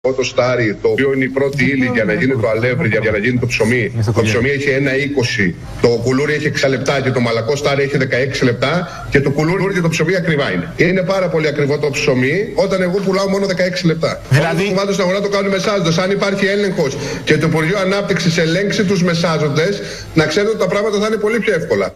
Το στάρι, το οποίο είναι η πρώτη ύλη για να γίνει το αλεύρι, για να γίνει το ψωμί. Το ψωμί έχει 1,20, το κουλούρι έχει 6 λεπτά και το μαλακό στάρι έχει 16 λεπτά και το κουλούρι και το ψωμί ακριβά είναι. Είναι πάρα πολύ ακριβό το ψωμί όταν εγώ πουλάω μόνο 16 λεπτά. Δηλαδή, το κομμάτι στην αγορά το κάνουν μεσάζοντες. Αν υπάρχει έλεγχος και το Υπουργείο Ανάπτυξης ελέγξει τους μεσάζοντες, να ξέρετε ότι τα πράγματα θα είναι πολύ πιο εύκολα.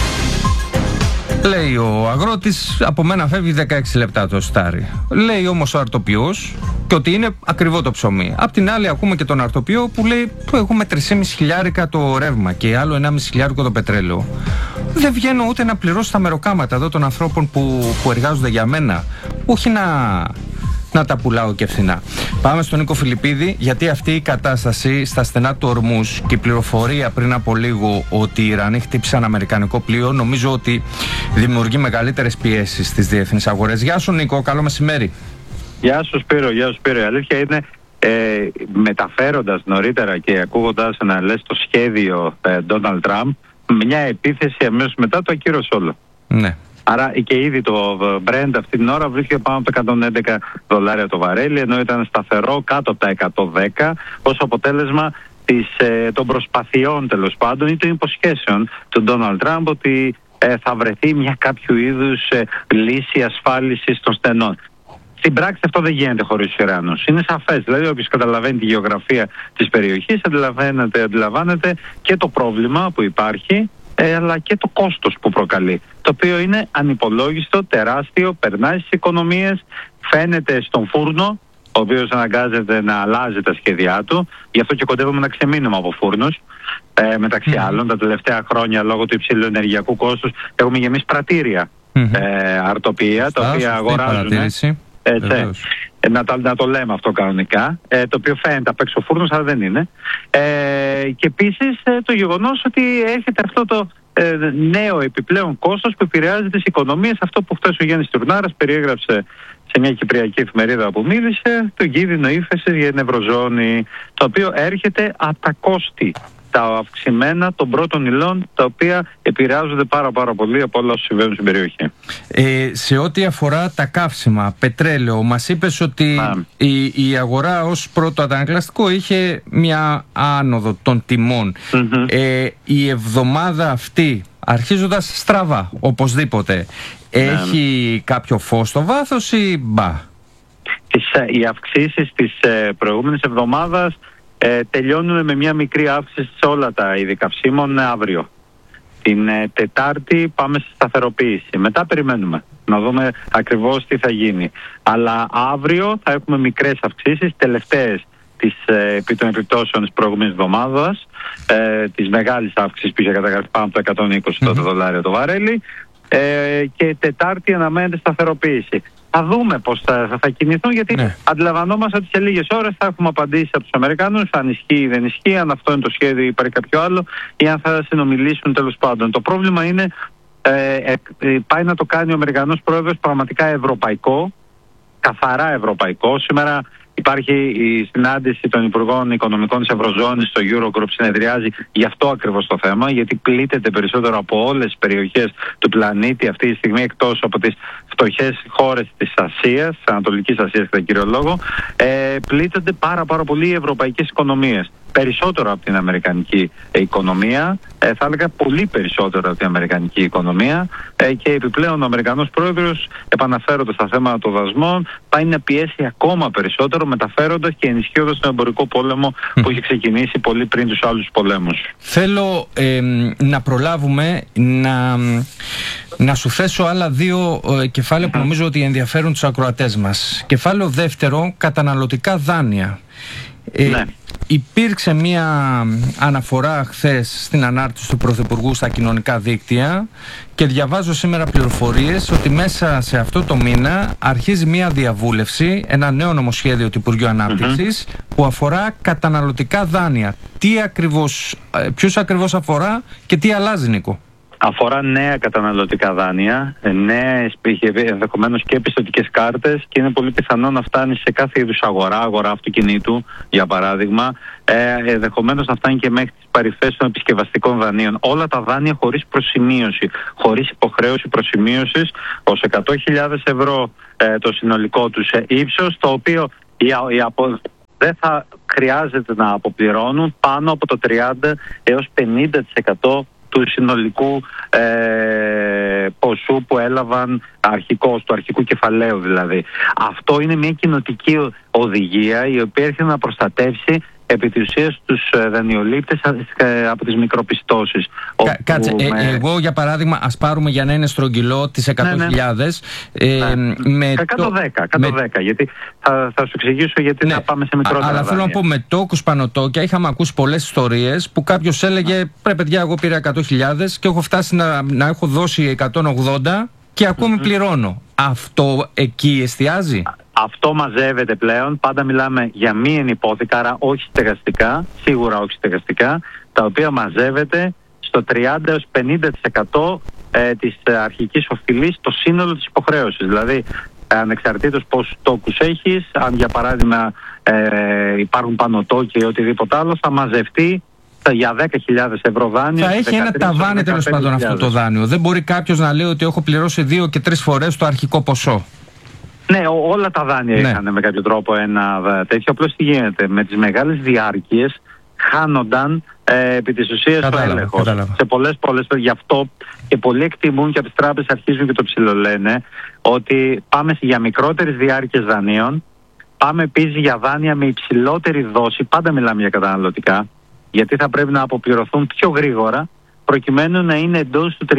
Λέει ο αγρότης, από μένα φεύγει 16 λεπτά το στάρι. Λέει όμως ο αρτοποιός και ότι είναι ακριβό το ψωμί. Απ' την άλλη ακούμε και τον αρτοποιό που λέει έχουμε 3,5 χιλιάρικα το ρεύμα και άλλο 1,5 χιλιάρικο το πετρέλαιο. Δεν βγαίνω ούτε να πληρώσω τα μεροκάματα εδώ των ανθρώπων που εργάζονται για μένα. Όχι να τα πουλάω και φθηνά. Πάμε στον Νίκο Φιλιππίδη, γιατί αυτή η κατάσταση στα στενά του Ορμούζ και η πληροφορία πριν από λίγο ότι οι Ιρανοί χτύπησαν αμερικανικό πλοίο, νομίζω ότι δημιουργεί μεγαλύτερες πιέσεις στις διεθνείς αγορές. Γεια σου Νίκο, καλό μεσημέρι. Γεια σου Σπύρο, Η αλήθεια είναι, μεταφέροντας νωρίτερα και ακούγοντας να λες το σχέδιο Donald Trump, μια επίθεση αμέσως μετά το ακύρωσε όλο. Ναι. Άρα και ήδη το Brent αυτή την ώρα βρίσκεται πάνω από τα $111 το βαρέλι, ενώ ήταν σταθερό κάτω από τα 110 ως αποτέλεσμα των προσπαθειών τέλος πάντων ή των υποσχέσεων του Donald Trump ότι θα βρεθεί μια κάποιο είδους λύση ασφάλισης των στενών. Στην πράξη αυτό δεν γίνεται χωρίς τους Ιρανούς. Είναι σαφές. Δηλαδή, όποιος καταλαβαίνει τη γεωγραφία της περιοχής, αντιλαμβάνεται και το πρόβλημα που υπάρχει, αλλά και το κόστος που προκαλεί. Το οποίο είναι ανυπολόγιστο, τεράστιο, περνάει στις οικονομίες, φαίνεται στον φούρνο, ο οποίος αναγκάζεται να αλλάζει τα σχέδιά του. Γι' αυτό και κοντεύουμε να ξεμείνουμε από φούρνους. Μεταξύ άλλων, τα τελευταία χρόνια, λόγω του υψηλού ενεργειακού κόστους, έχουμε γεμίσει πρατήρια αρτοπία, τα οποία αγοράζουν. Να το λέμε αυτό κανονικά, το οποίο φαίνεται απ' έξω φούρνος, αλλά δεν είναι. Και επίσης το γεγονός ότι έρχεται αυτό το νέο επιπλέον κόστος που επηρεάζει τις οικονομίες. Αυτό που χθες ο Γιάννης Τουρνάρας περιέγραψε σε μια κυπριακή εφημερίδα που μίλησε, το κίνδυνο ύφεσης για την Ευρωζώνη, το οποίο έρχεται από τα κόστη, τα αυξημένα των πρώτων υλών, τα οποία επηρεάζονται πάρα πολύ από όλα όσα συμβαίνουν στην περιοχή. Σε ό,τι αφορά τα καύσιμα, πετρέλαιο, μας είπες ότι η αγορά ως πρώτο αντανακλαστικό είχε μια άνοδο των τιμών. Η εβδομάδα αυτή, αρχίζοντας στραβά, οπωσδήποτε, έχει κάποιο φως στο βάθος ή μπα? Οι αυξήσεις της προηγούμενης εβδομάδας τελειώνουν με μια μικρή αύξηση σε όλα τα είδη καυσίμων αύριο. Την Τετάρτη πάμε στη σταθεροποίηση. Μετά περιμένουμε να δούμε ακριβώς τι θα γίνει. Αλλά αύριο θα έχουμε μικρές αυξήσεις, τελευταίες επί των επιπτώσεων της προηγούμενης εβδομάδας, της μεγάλης αύξησης που είχε καταγραφεί πάνω από τα $120 το βαρέλι, και Τετάρτη αναμένεται σταθεροποίηση. Θα δούμε πώς θα κινηθούν, γιατί αντιλαμβανόμαστε ότι σε λίγες ώρες θα έχουμε απαντήσει από τους Αμερικανούς αν ισχύει ή δεν ισχύει, αν αυτό είναι το σχέδιο ή υπάρχει κάποιο άλλο, ή αν θα συνομιλήσουν τέλος πάντων. Το πρόβλημα είναι πάει να το κάνει ο Αμερικανός πρόεδρος πραγματικά ευρωπαϊκό, καθαρά ευρωπαϊκό. Σήμερα υπάρχει η συνάντηση των Υπουργών Οικονομικών της Ευρωζώνης στο Eurogroup, συνεδριάζει γι' αυτό ακριβώς το θέμα, γιατί πλήττεται περισσότερο από όλες τις περιοχές του πλανήτη αυτή τη στιγμή, εκτός από τις φτωχές χώρες της Ασίας, της Ανατολικής Ασίας κατά κύριο λόγο, πλήττονται πάρα πολύ οι ευρωπαϊκές οικονομίες. Περισσότερο από την αμερικανική οικονομία, θα έλεγα πολύ περισσότερο από την αμερικανική οικονομία, και επιπλέον ο Αμερικανός πρόεδρος, επαναφέροντας στα θέματα των δασμών, πάει να πιέσει ακόμα περισσότερο, μεταφέροντας και ενισχύοντας τον εμπορικό πόλεμο που είχε ξεκινήσει πολύ πριν τους άλλους πολέμους. Θέλω να προλάβουμε να σου θέσω άλλα δύο κεφάλαια που νομίζω ότι ενδιαφέρουν τους ακροατές μας. Κεφάλαιο δεύτερο, καταναλωτικά δάνεια. Υπήρξε μια αναφορά χθες στην ανάρτηση του Πρωθυπουργού στα κοινωνικά δίκτυα και διαβάζω σήμερα πληροφορίες ότι μέσα σε αυτό το μήνα αρχίζει μια διαβούλευση, ένα νέο νομοσχέδιο του Υπουργείου Ανάπτυξης που αφορά καταναλωτικά δάνεια. Ποιους ακριβώς αφορά και τι αλλάζει, Νίκο? Αφορά νέα καταναλωτικά δάνεια, νέες ενδεχομένως και πιστωτικές κάρτες, και είναι πολύ πιθανό να φτάνει σε κάθε είδους αγορά αυτοκινήτου για παράδειγμα, ενδεχομένως να φτάνει και μέχρι τις παρυφές των επισκευαστικών δανείων. Όλα τα δάνεια χωρίς προσημείωση, χωρίς υποχρέωση προσημείωσης, ως 100.000 ευρώ το συνολικό τους ύψος, το οποίο δεν θα χρειάζεται να αποπληρώνουν πάνω από το 30 έως 50% του συνολικού ποσού που έλαβαν του αρχικού κεφαλαίου δηλαδή. Αυτό είναι μια κοινοτική οδηγία η οποία έρχεται να προστατεύσει επί της ουσίας τους δανειολήπτες από τις μικροπιστώσεις. Κάτσε, εγώ για παράδειγμα, ας πάρουμε για να είναι στρογγυλό τις 100.000 με 110, γιατί θα σου εξηγήσω γιατί να πάμε σε μικρότερα αλλά θέλω να πω, με τόκους πανωτόκια είχαμε ακούσει πολλές ιστορίες που κάποιος έλεγε πρέπει παιδιά, εγώ πήρα 100.000 και έχω φτάσει να έχω δώσει 180 και ακόμη πληρώνω. Αυτό εκεί εστιάζει? Αυτό μαζεύεται πλέον, πάντα μιλάμε για μη ενυπόθηκα, άρα όχι στεγαστικά, σίγουρα όχι στεγαστικά, τα οποία μαζεύεται στο 30-50% της αρχικής οφειλής, το σύνολο της υποχρέωσης. Δηλαδή, ανεξαρτήτως πόσους τόκους έχεις, αν για παράδειγμα υπάρχουν πανωτόκια ή οτιδήποτε άλλο, θα μαζευτεί για 10.000 ευρώ δάνειο. Θα έχει ένα ταβάνι τέλος πάντων αυτό το δάνειο. Δεν μπορεί κάποιος να λέει ότι έχω πληρώσει 2 και 3 φορές το αρχικό ποσό. Ναι, όλα τα δάνεια είχαν με κάποιο τρόπο ένα τέτοιο. Απλώς τι γίνεται, με τις μεγάλες διάρκειες χάνονταν επί της ουσίας το έλεγχο. Σε πολλές, γι' αυτό και πολλοί εκτιμούν και από τις τράπεζες αρχίζουν και το ψιλολένε ότι πάμε για μικρότερες διάρκειες δανείων, πάμε επίσης για δάνεια με υψηλότερη δόση, πάντα μιλάμε για καταναλωτικά, γιατί θα πρέπει να αποπληρωθούν πιο γρήγορα, προκειμένου να είναι εντός του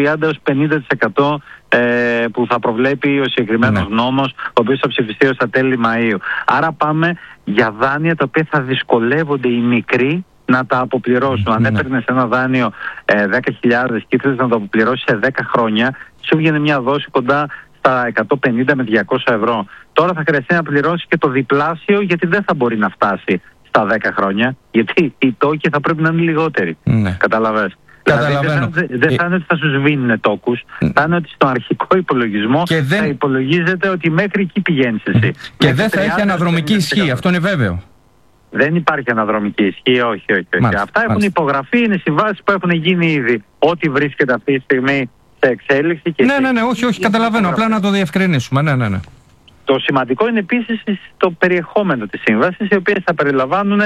30-50% που θα προβλέπει ο συγκεκριμένος νόμος, ο οποίος θα ψηφιστεί ως τα τέλη Μαΐου. Άρα πάμε για δάνεια τα οποία θα δυσκολεύονται οι μικροί να τα αποπληρώσουν. Αν έπαιρνες ένα δάνειο 10.000 και ήθελες να το αποπληρώσεις σε 10 χρόνια, σου βγαίνει μια δόση κοντά στα 150 με 200 ευρώ. Τώρα θα χρειαστεί να πληρώσεις και το διπλάσιο, γιατί δεν θα μπορεί να φτάσει στα 10 χρόνια, γιατί οι τόκοι θα πρέπει να είναι λιγότεροι. Καταλαβες. Καταλαβαίνω. Δηλαδή, δεν θα είναι ότι θα σου σβήνουν τόκους, θα είναι ότι στον αρχικό υπολογισμό θα υπολογίζεται ότι μέχρι εκεί πηγαίνεις εσύ. Και δεν θα έχει αναδρομική ισχύ, αυτό είναι βέβαιο. Δεν υπάρχει αναδρομική ισχύ, όχι. Αυτά έχουν υπογραφεί, είναι συμβάσεις που έχουν γίνει ήδη. Ό,τι βρίσκεται αυτή τη στιγμή σε εξέλιξη. Και ναι, όχι, καταλαβαίνω. Απλά να το διευκρινίσουμε. Ναι. Το σημαντικό είναι επίσης το περιεχόμενο της σύμβασης, οι οποίες θα περιλαμβάνουν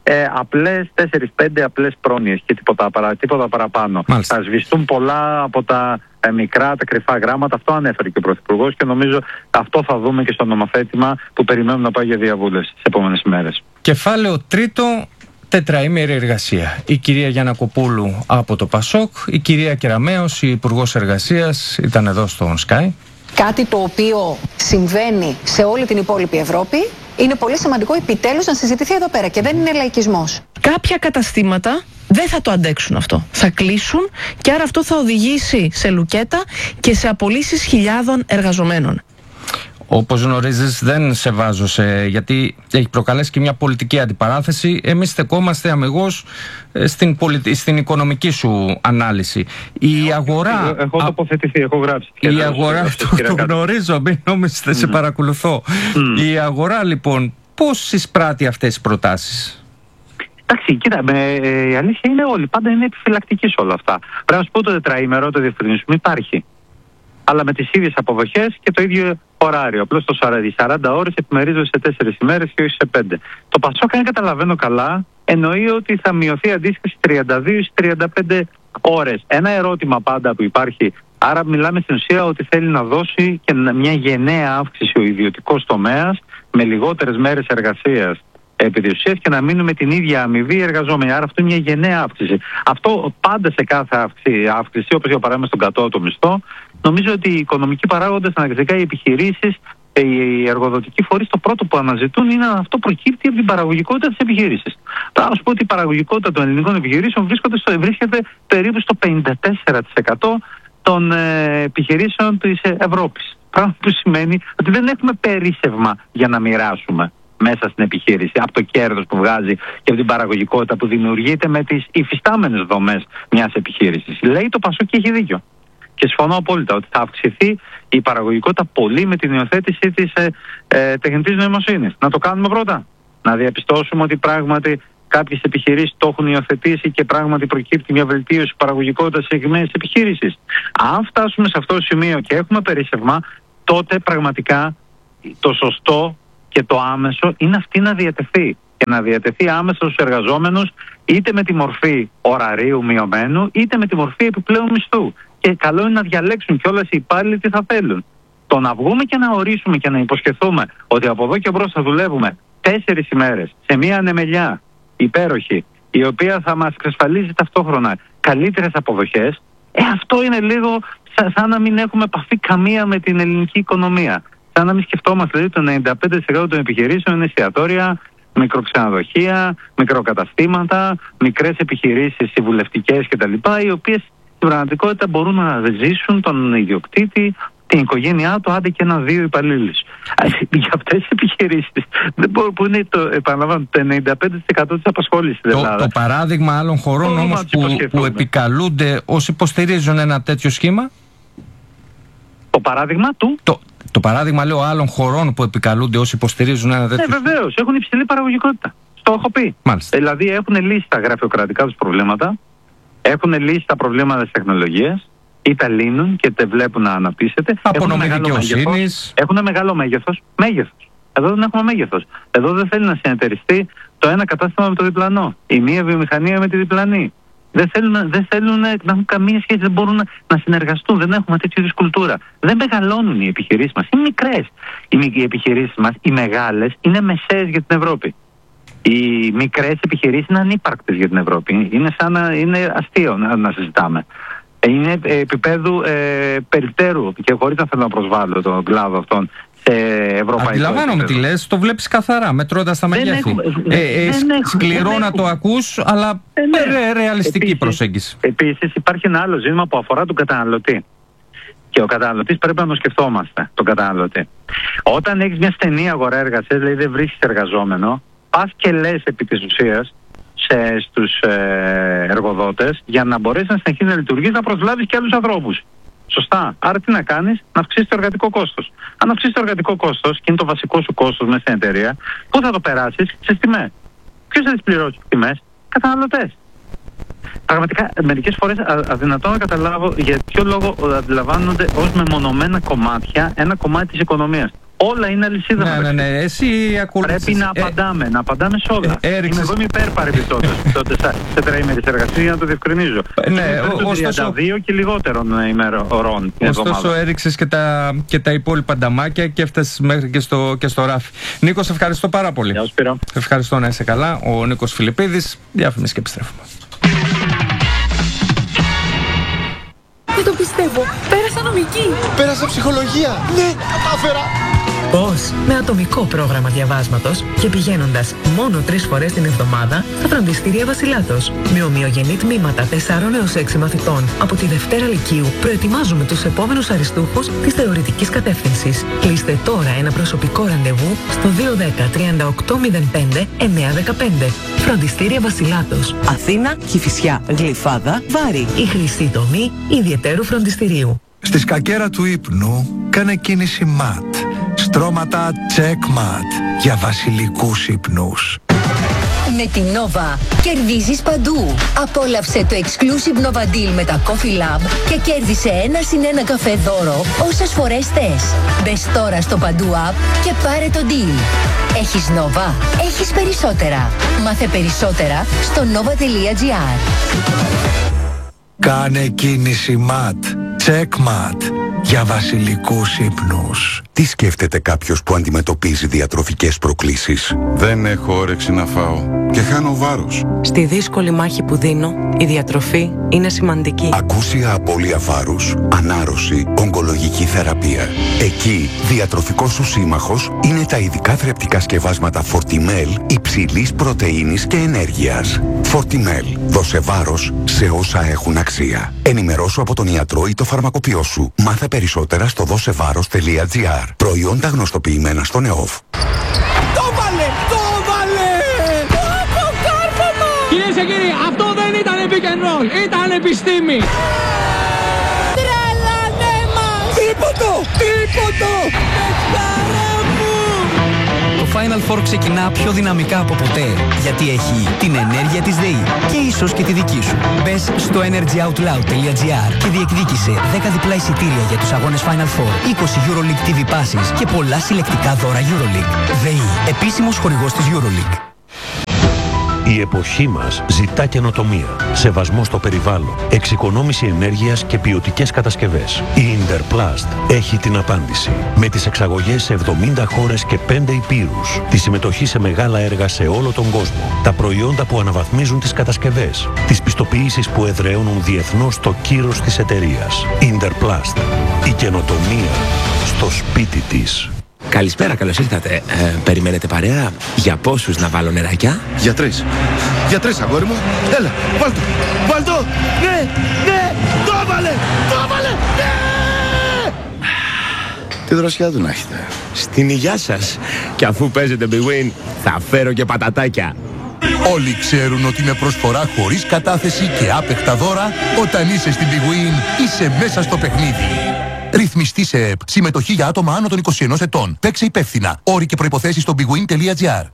απλές 4-5 απλές πρόνοιες και τίποτα παραπάνω. Μάλιστα. Θα σβηστούν πολλά από τα μικρά, τα κρυφά γράμματα. Αυτό ανέφερε και ο Πρωθυπουργός και νομίζω αυτό θα δούμε και στο νομοθέτημα που περιμένουμε να πάει για διαβούλευση τις επόμενες ημέρες. Κεφάλαιο τρίτο, τετραήμερη εργασία. Η κυρία Γιαννακοπούλου από το ΠΑΣΟΚ, η κυρία Κεραμέως, η Υπουργός Εργασίας, ήταν εδώ στο Sky. Κάτι το οποίο συμβαίνει σε όλη την υπόλοιπη Ευρώπη. Είναι πολύ σημαντικό επιτέλους να συζητηθεί εδώ πέρα και δεν είναι λαϊκισμός. Κάποια καταστήματα δεν θα το αντέξουν αυτό. Θα κλείσουν και άρα αυτό θα οδηγήσει σε λουκέτα και σε απολύσεις χιλιάδων εργαζομένων. Όπως γνωρίζεις, δεν σε βάζω γιατί έχει προκαλέσει και μια πολιτική αντιπαράθεση. Εμείς στεκόμαστε αμιγώς στην οικονομική σου ανάλυση. Η αγορά... Έχω τοποθετηθεί, έχω γράψει. Η αγορά, το γνωρίζω, μην νόμιζετε, σε παρακολουθώ. Η αγορά λοιπόν πώς εισπράττει αυτές τις προτάσεις? Εντάξει, κοίτα, η αλήθεια είναι όλοι, πάντα είναι επιφυλακτικοί σε όλα αυτά. Πρέπει να σου πω το τετραήμερο, το διευκρινίσουμε, υπάρχει. Αλλά με τις ίδιες αποδοχές και το ίδιο ωράριο. Απλώς το 40 ώρες επιμερίζονται σε 4 ημέρες και όχι σε 5. Το ΠΑΣΟΚ, αν καταλαβαίνω καλά, εννοεί ότι θα μειωθεί αντίστοιχα στις 32-35 ώρες. Ένα ερώτημα πάντα που υπάρχει, άρα μιλάμε στην ουσία ότι θέλει να δώσει και μια γενναία αύξηση ο ιδιωτικός τομέας με λιγότερες μέρες εργασίας επί της ουσίας και να μείνουμε την ίδια αμοιβή εργαζόμενοι. Άρα αυτό είναι μια γενναία αύξηση. Αυτό πάντα σε κάθε αύξηση, όπως για παράδειγμα στον κατώτατο μισθό, νομίζω ότι οι οικονομικοί παράγοντες, αναγκαστικά οι επιχειρήσεις, οι εργοδοτικοί φορείς, το πρώτο που αναζητούν είναι αν αυτό προκύπτει από την παραγωγικότητα της επιχείρησης. Τώρα να σου πω ότι η παραγωγικότητα των ελληνικών επιχειρήσεων βρίσκεται περίπου στο 54% των επιχειρήσεων της Ευρώπης. Πράγμα που σημαίνει ότι δεν έχουμε περίσσευμα για να μοιράσουμε μέσα στην επιχείρηση, από το κέρδος που βγάζει και από την παραγωγικότητα που δημιουργείται με τις υφιστάμενες δομές μιας επιχείρησης. Λέει το ΠΑΣΟΚ και έχει δίκιο. Και συμφωνώ απόλυτα ότι θα αυξηθεί η παραγωγικότητα πολύ με την υιοθέτηση της τεχνητής νοημοσύνης. Να το κάνουμε πρώτα. Να διαπιστώσουμε ότι πράγματι κάποιες επιχειρήσεις το έχουν υιοθετήσει και πράγματι προκύπτει μια βελτίωση παραγωγικότητας συγκεκριμένης επιχείρησης. Αν φτάσουμε σε αυτό το σημείο και έχουμε περίσσευμα, τότε πραγματικά το σωστό και το άμεσο είναι αυτή να διατεθεί. και να διατεθεί άμεσα στους εργαζόμενους, είτε με τη μορφή ωραρίου μειωμένου, είτε με τη μορφή επιπλέον μισθού. Και καλό είναι να διαλέξουν κιόλας οι υπάλληλοι τι θα θέλουν. Το να βγούμε και να ορίσουμε και να υποσχεθούμε ότι από εδώ και μπρος θα δουλεύουμε 4 ημέρες σε μια ανεμελιά υπέροχη, η οποία θα μας εξασφαλίζει ταυτόχρονα καλύτερες αποδοχές, αυτό είναι λίγο σαν να μην έχουμε επαφή καμία με την ελληνική οικονομία. Σαν να μην σκεφτόμαστε, δηλαδή το 95% των επιχειρήσεων είναι εστιατόρια, μικροξενοδοχεία, μικροκαταστήματα, μικρές επιχειρήσεις συμβουλευτικές κτλ., οι οποίες στην πραγματικότητα μπορούν να ζήσουν τον ιδιοκτήτη, την οικογένειά του, άντε και 1-2 υπαλλήλους. Για αυτές τις επιχειρήσεις που είναι επαναλαμβάνω, το 95% της απασχόλησης στην Ελλάδα. Το παράδειγμα άλλων χωρών όμως που επικαλούνται όσοι υποστηρίζουν ένα τέτοιο σχήμα. Το παράδειγμα του. Το παράδειγμα, λέω, άλλων χωρών που επικαλούνται όσοι υποστηρίζουν ένα τέτοιο σχήμα. Βεβαίως, έχουν υψηλή παραγωγικότητα. Το έχω πει. Μάλιστα. Δηλαδή έχουν λύσει τα γραφειοκρατικά τους προβλήματα, έχουν λύσει τα προβλήματα της τεχνολογίας, ή τα λύνουν και τα βλέπουν να αναπτύσσεται. Απονομή δικαιοσύνης. Έχουν μεγάλο μέγεθος. Εδώ δεν έχουμε μέγεθος. Εδώ δεν θέλει να συνεταιριστεί το ένα κατάστημα με το διπλανό. Η μία βιομηχανία με τη διπλανή. Δεν θέλουν να έχουν καμία σχέση, δεν μπορούν να συνεργαστούν. Δεν έχουμε τέτοιου είδους κουλτούρα. Δεν μεγαλώνουν οι επιχειρήσεις μας. Είναι μικρές. Οι επιχειρήσεις μας, οι μεγάλες, είναι μεσαίες για την Ευρώπη. Οι μικρές επιχειρήσεις είναι ανύπαρκτες για την Ευρώπη. Είναι αστείο να συζητάμε. Είναι επίπεδου περιττέρου και χωρίς να θέλω να προσβάλλω τον κλάδο αυτόν σε ευρωπαϊκό. Αντιλαμβάνομαι τι λες, το βλέπεις καθαρά, μετρώντας τα μεγέθη. Σκληρό να το ακούς, αλλά ρεαλιστική προσέγγιση. Επίσης υπάρχει ένα άλλο ζήτημα που αφορά τον καταναλωτή. Και ο καταναλωτής πρέπει να το σκεφτόμαστε, τον καταναλωτή. Όταν έχεις μια στενή αγορά εργασίας, δηλαδή δεν βρίσκεις εργαζόμενο, πας και λες επί της ουσίας στους εργοδότες, για να μπορέσει να συνεχίσει να λειτουργείς, να προσλάβεις και άλλους ανθρώπους. Σωστά. Άρα τι να κάνεις? Να αυξήσεις το εργατικό κόστος. Αν αυξήσεις το εργατικό κόστος, και είναι το βασικό σου κόστος μέσα στην εταιρεία, πού θα το περάσεις? Στις τιμές. Ποιος θα τις πληρώσει τις τιμές? Καταναλωτές. Πραγματικά μερικές φορές αδυνατό να καταλάβω για ποιο λόγο αντιλαμβάνονται ως μεμονωμένα κομμάτια ένα κομμάτι της οικονομίας. Όλα είναι αλυσίδα. Ναι. Εσύ ακολουθείς. Πρέπει να απαντάμε σε όλα. Εγώ είμαι υπέρ παρεμπιπτόντως σε τετραήμερες εργασίες, για να το διευκρινίζω. Ωστόσο 32 και λιγότερων ημερών. Ωστόσο έριξες και τα υπόλοιπα νταμάκια και έφτασες μέχρι και στο ράφι. Νίκο, σε ευχαριστώ πάρα πολύ. Γεια σου, Σπύρο. Ευχαριστώ, να είσαι καλά. Ο Νίκος Φιλιππίδης, διαφήμιση και επιστρέφουμε. Δεν το πιστεύω. Πέρασα νομική. Πέρασα ψυχολογία. Ναι, κατάφερα. Πώς? Με ατομικό πρόγραμμα διαβάσματος και πηγαίνοντας μόνο 3 φορές την εβδομάδα στα φροντιστήρια Βασιλάτος. Με ομοιογενή τμήματα 4 έως 6 μαθητών από τη Δευτέρα Λυκείου προετοιμάζουμε τους επόμενους αριστούχους της θεωρητικής κατεύθυνσης. Κλείστε τώρα ένα προσωπικό ραντεβού στο 210 38 05 915. Φροντιστήρια Βασιλάτος. Αθήνα, Κηφισιά, Γλυφάδα, Βάρη. Η χρηστή τομή ιδιαιτέρου φροντιστηρίου. Στη σκακέρα του ύπνου κάνε κίνηση ματ. Στρώματα checkmat για βασιλικούς ύπνους. Με την Nova κερδίζεις παντού. Απόλαυσε το exclusive Nova Deal με τα Coffee Lab και κέρδισε 1+1 καφέ δώρο όσες φορές θες. Μπες τώρα στο Παντού App και πάρε το deal. Έχεις Nova, έχεις περισσότερα. Μάθε περισσότερα στο nova.gr. Κάνε κίνηση ματ. Checkmat για βασιλικούς ύπνους. Τι σκέφτεται κάποιος που αντιμετωπίζει διατροφικές προκλήσεις? Δεν έχω όρεξη να φάω και χάνω βάρος. Στη δύσκολη μάχη που δίνω, η διατροφή είναι σημαντική. Ακούσια απώλεια βάρους, ανάρρωση, ογκολογική θεραπεία. Εκεί, διατροφικός σου σύμμαχος είναι τα ειδικά θρεπτικά σκευάσματα Fortimel υψηλής πρωτεΐνης και ενέργειας. Fortimel. Δώσε βάρος σε όσα έχουν αξία. Ενημερώσου από τον ιατρό ή το φαρμακοποιό σου. Μάθε περισσότερα στο δώσεβάρος.gr. Προϊόντα γνωστοποιημένα στο ΝΕΟΦ. Το βάλε! Κυρίες και κύριοι, αυτό δεν ήταν pick and roll, ήταν επιστήμη. Τρελάνε μας! Τίποτο! Το Final Four ξεκινά πιο δυναμικά από ποτέ, γιατί έχει την ενέργεια της ΔΕΗ και ίσως και τη δική σου. Μπες στο energyoutloud.gr και διεκδίκησε 10 διπλά εισιτήρια για τους αγώνες Final Four, 20 EuroLeague TV passes και πολλά συλλεκτικά δώρα EuroLeague. ΔΕΗ, επίσημος χορηγός της EuroLeague. Η εποχή μας ζητά καινοτομία, σεβασμό στο περιβάλλον, εξοικονόμηση ενέργειας και ποιοτικές κατασκευές. Η Interplast έχει την απάντηση. Με τις εξαγωγές σε 70 χώρες και 5 υπήρους, τη συμμετοχή σε μεγάλα έργα σε όλο τον κόσμο, τα προϊόντα που αναβαθμίζουν τις κατασκευές, τις πιστοποιήσεις που εδραίωνουν διεθνώς το κύρος της εταιρείας. Interplast. Η καινοτομία στο σπίτι της. Καλησπέρα, καλώς ήρθατε. Περιμένετε παρέα? Για πόσους να βάλω νεράκια? Για 3. Για 3, αγόρι μου. Έλα, βάλτο. Βάλτο. Ναι, ναι. Το έβαλε. Το έβαλε. Ναι. Τι δροσιά του να έχετε. Στην υγειά σας. Και αφού παίζετε BWIN, θα φέρω και πατατάκια. Όλοι ξέρουν ότι με προσφορά χωρίς κατάθεση και άπεχτα δώρα, όταν είσαι στην BWIN, είσαι μέσα στο παιχνίδι. Ρυθμιστή σε ΕΠ. Συμμετοχή για άτομα άνω των 21 ετών. Παίξε υπεύθυνα. Όροι και προϋποθέσεις στο bwin.gr.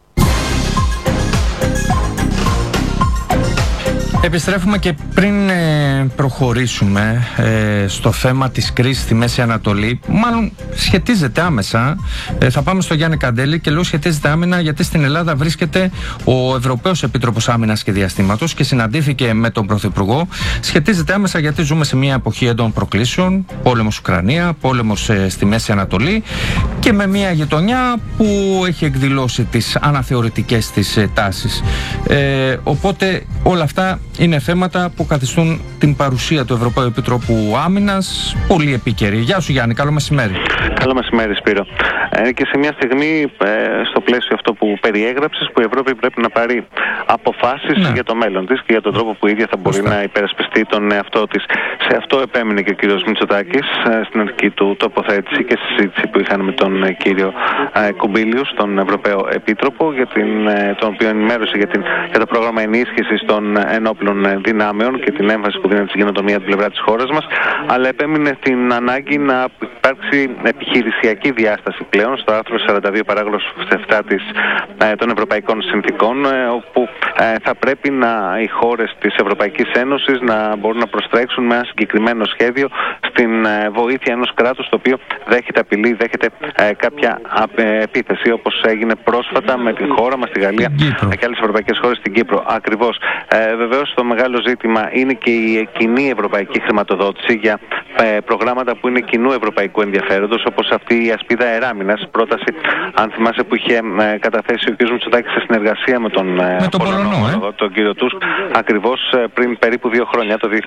Επιστρέφουμε και πριν προχωρήσουμε στο θέμα της κρίσης στη Μέση Ανατολή, μάλλον σχετίζεται άμεσα, θα πάμε στο Γιάννη Καντέλη και λέω σχετίζεται άμενα γιατί στην Ελλάδα βρίσκεται ο Ευρωπαίος Επίτροπος Άμυνας και Διαστήματος και συναντήθηκε με τον Πρωθυπουργό. Σχετίζεται άμεσα γιατί ζούμε σε μια εποχή έντονων προκλήσεων, πόλεμος Ουκρανία, πόλεμος στη Μέση Ανατολή και με μια γειτονιά που έχει εκδηλώσει τις αναθεωρητικές της τάσεις. Οπότε όλα αυτά είναι θέματα που καθιστούν την παρουσία του Ευρωπαίου Επιτρόπου Άμυνας πολύ επίκαιρη. Γεια σου Γιάννη, καλό μεσημέρι. Καλό μεσημέρι Σπύρο. Και σε μια στιγμή στο πλαίσιο αυτό που περιέγραψες, που η Ευρώπη πρέπει να πάρει αποφάσεις για το μέλλον της και για τον τρόπο που η ίδια θα μπορεί να υπερασπιστεί τον εαυτό της. Σε αυτό επέμεινε και ο κύριος Μητσοτάκης στην αρχική του τοποθέτηση και στη συζήτηση που είχαν με τον κύριο Κουμπίλιους, τον Ευρωπαίο Επίτροπο, τον οποίο ενημέρωσε για το πρόγραμμα ενίσχυσης των ενόπλων δυνάμεων και την έμφαση που δίνεται στην καινοτομία από την πλευρά της χώρας μας, αλλά επέμεινε στην ανάγκη να υπάρξει επιχειρησιακή διάσταση πλέον στο άρθρο 42 παράγραφος 7 των Ευρωπαϊκών Συνθηκών, όπου θα πρέπει οι χώρες της Ευρωπαϊκής Ένωσης να μπορούν να προστρέξουν με ένα συγκεκριμένο σχέδιο στην βοήθεια ενός κράτους το οποίο δέχεται απειλή, δέχεται κάποια επίθεση, όπως έγινε πρόσφατα με την χώρα μας, τη Γαλλία και άλλες ευρωπαϊκές χώρες, στην Κύπρο. Ακριβώς. Βεβαίως το μεγάλο ζήτημα είναι και η κοινή ευρωπαϊκή χρηματοδότηση για προγράμματα που είναι κοινού ευρωπαϊκού ενδιαφέροντος, όπως αυτή η ασπίδα αεράμινας, πρόταση, αν θυμάσαι, που είχε καταθέσει ο κ. Μητσοτάκης σε συνεργασία με τον Πολωνό, τον κύριο Τούσκ, ακριβώς πριν περίπου 2 χρόνια, το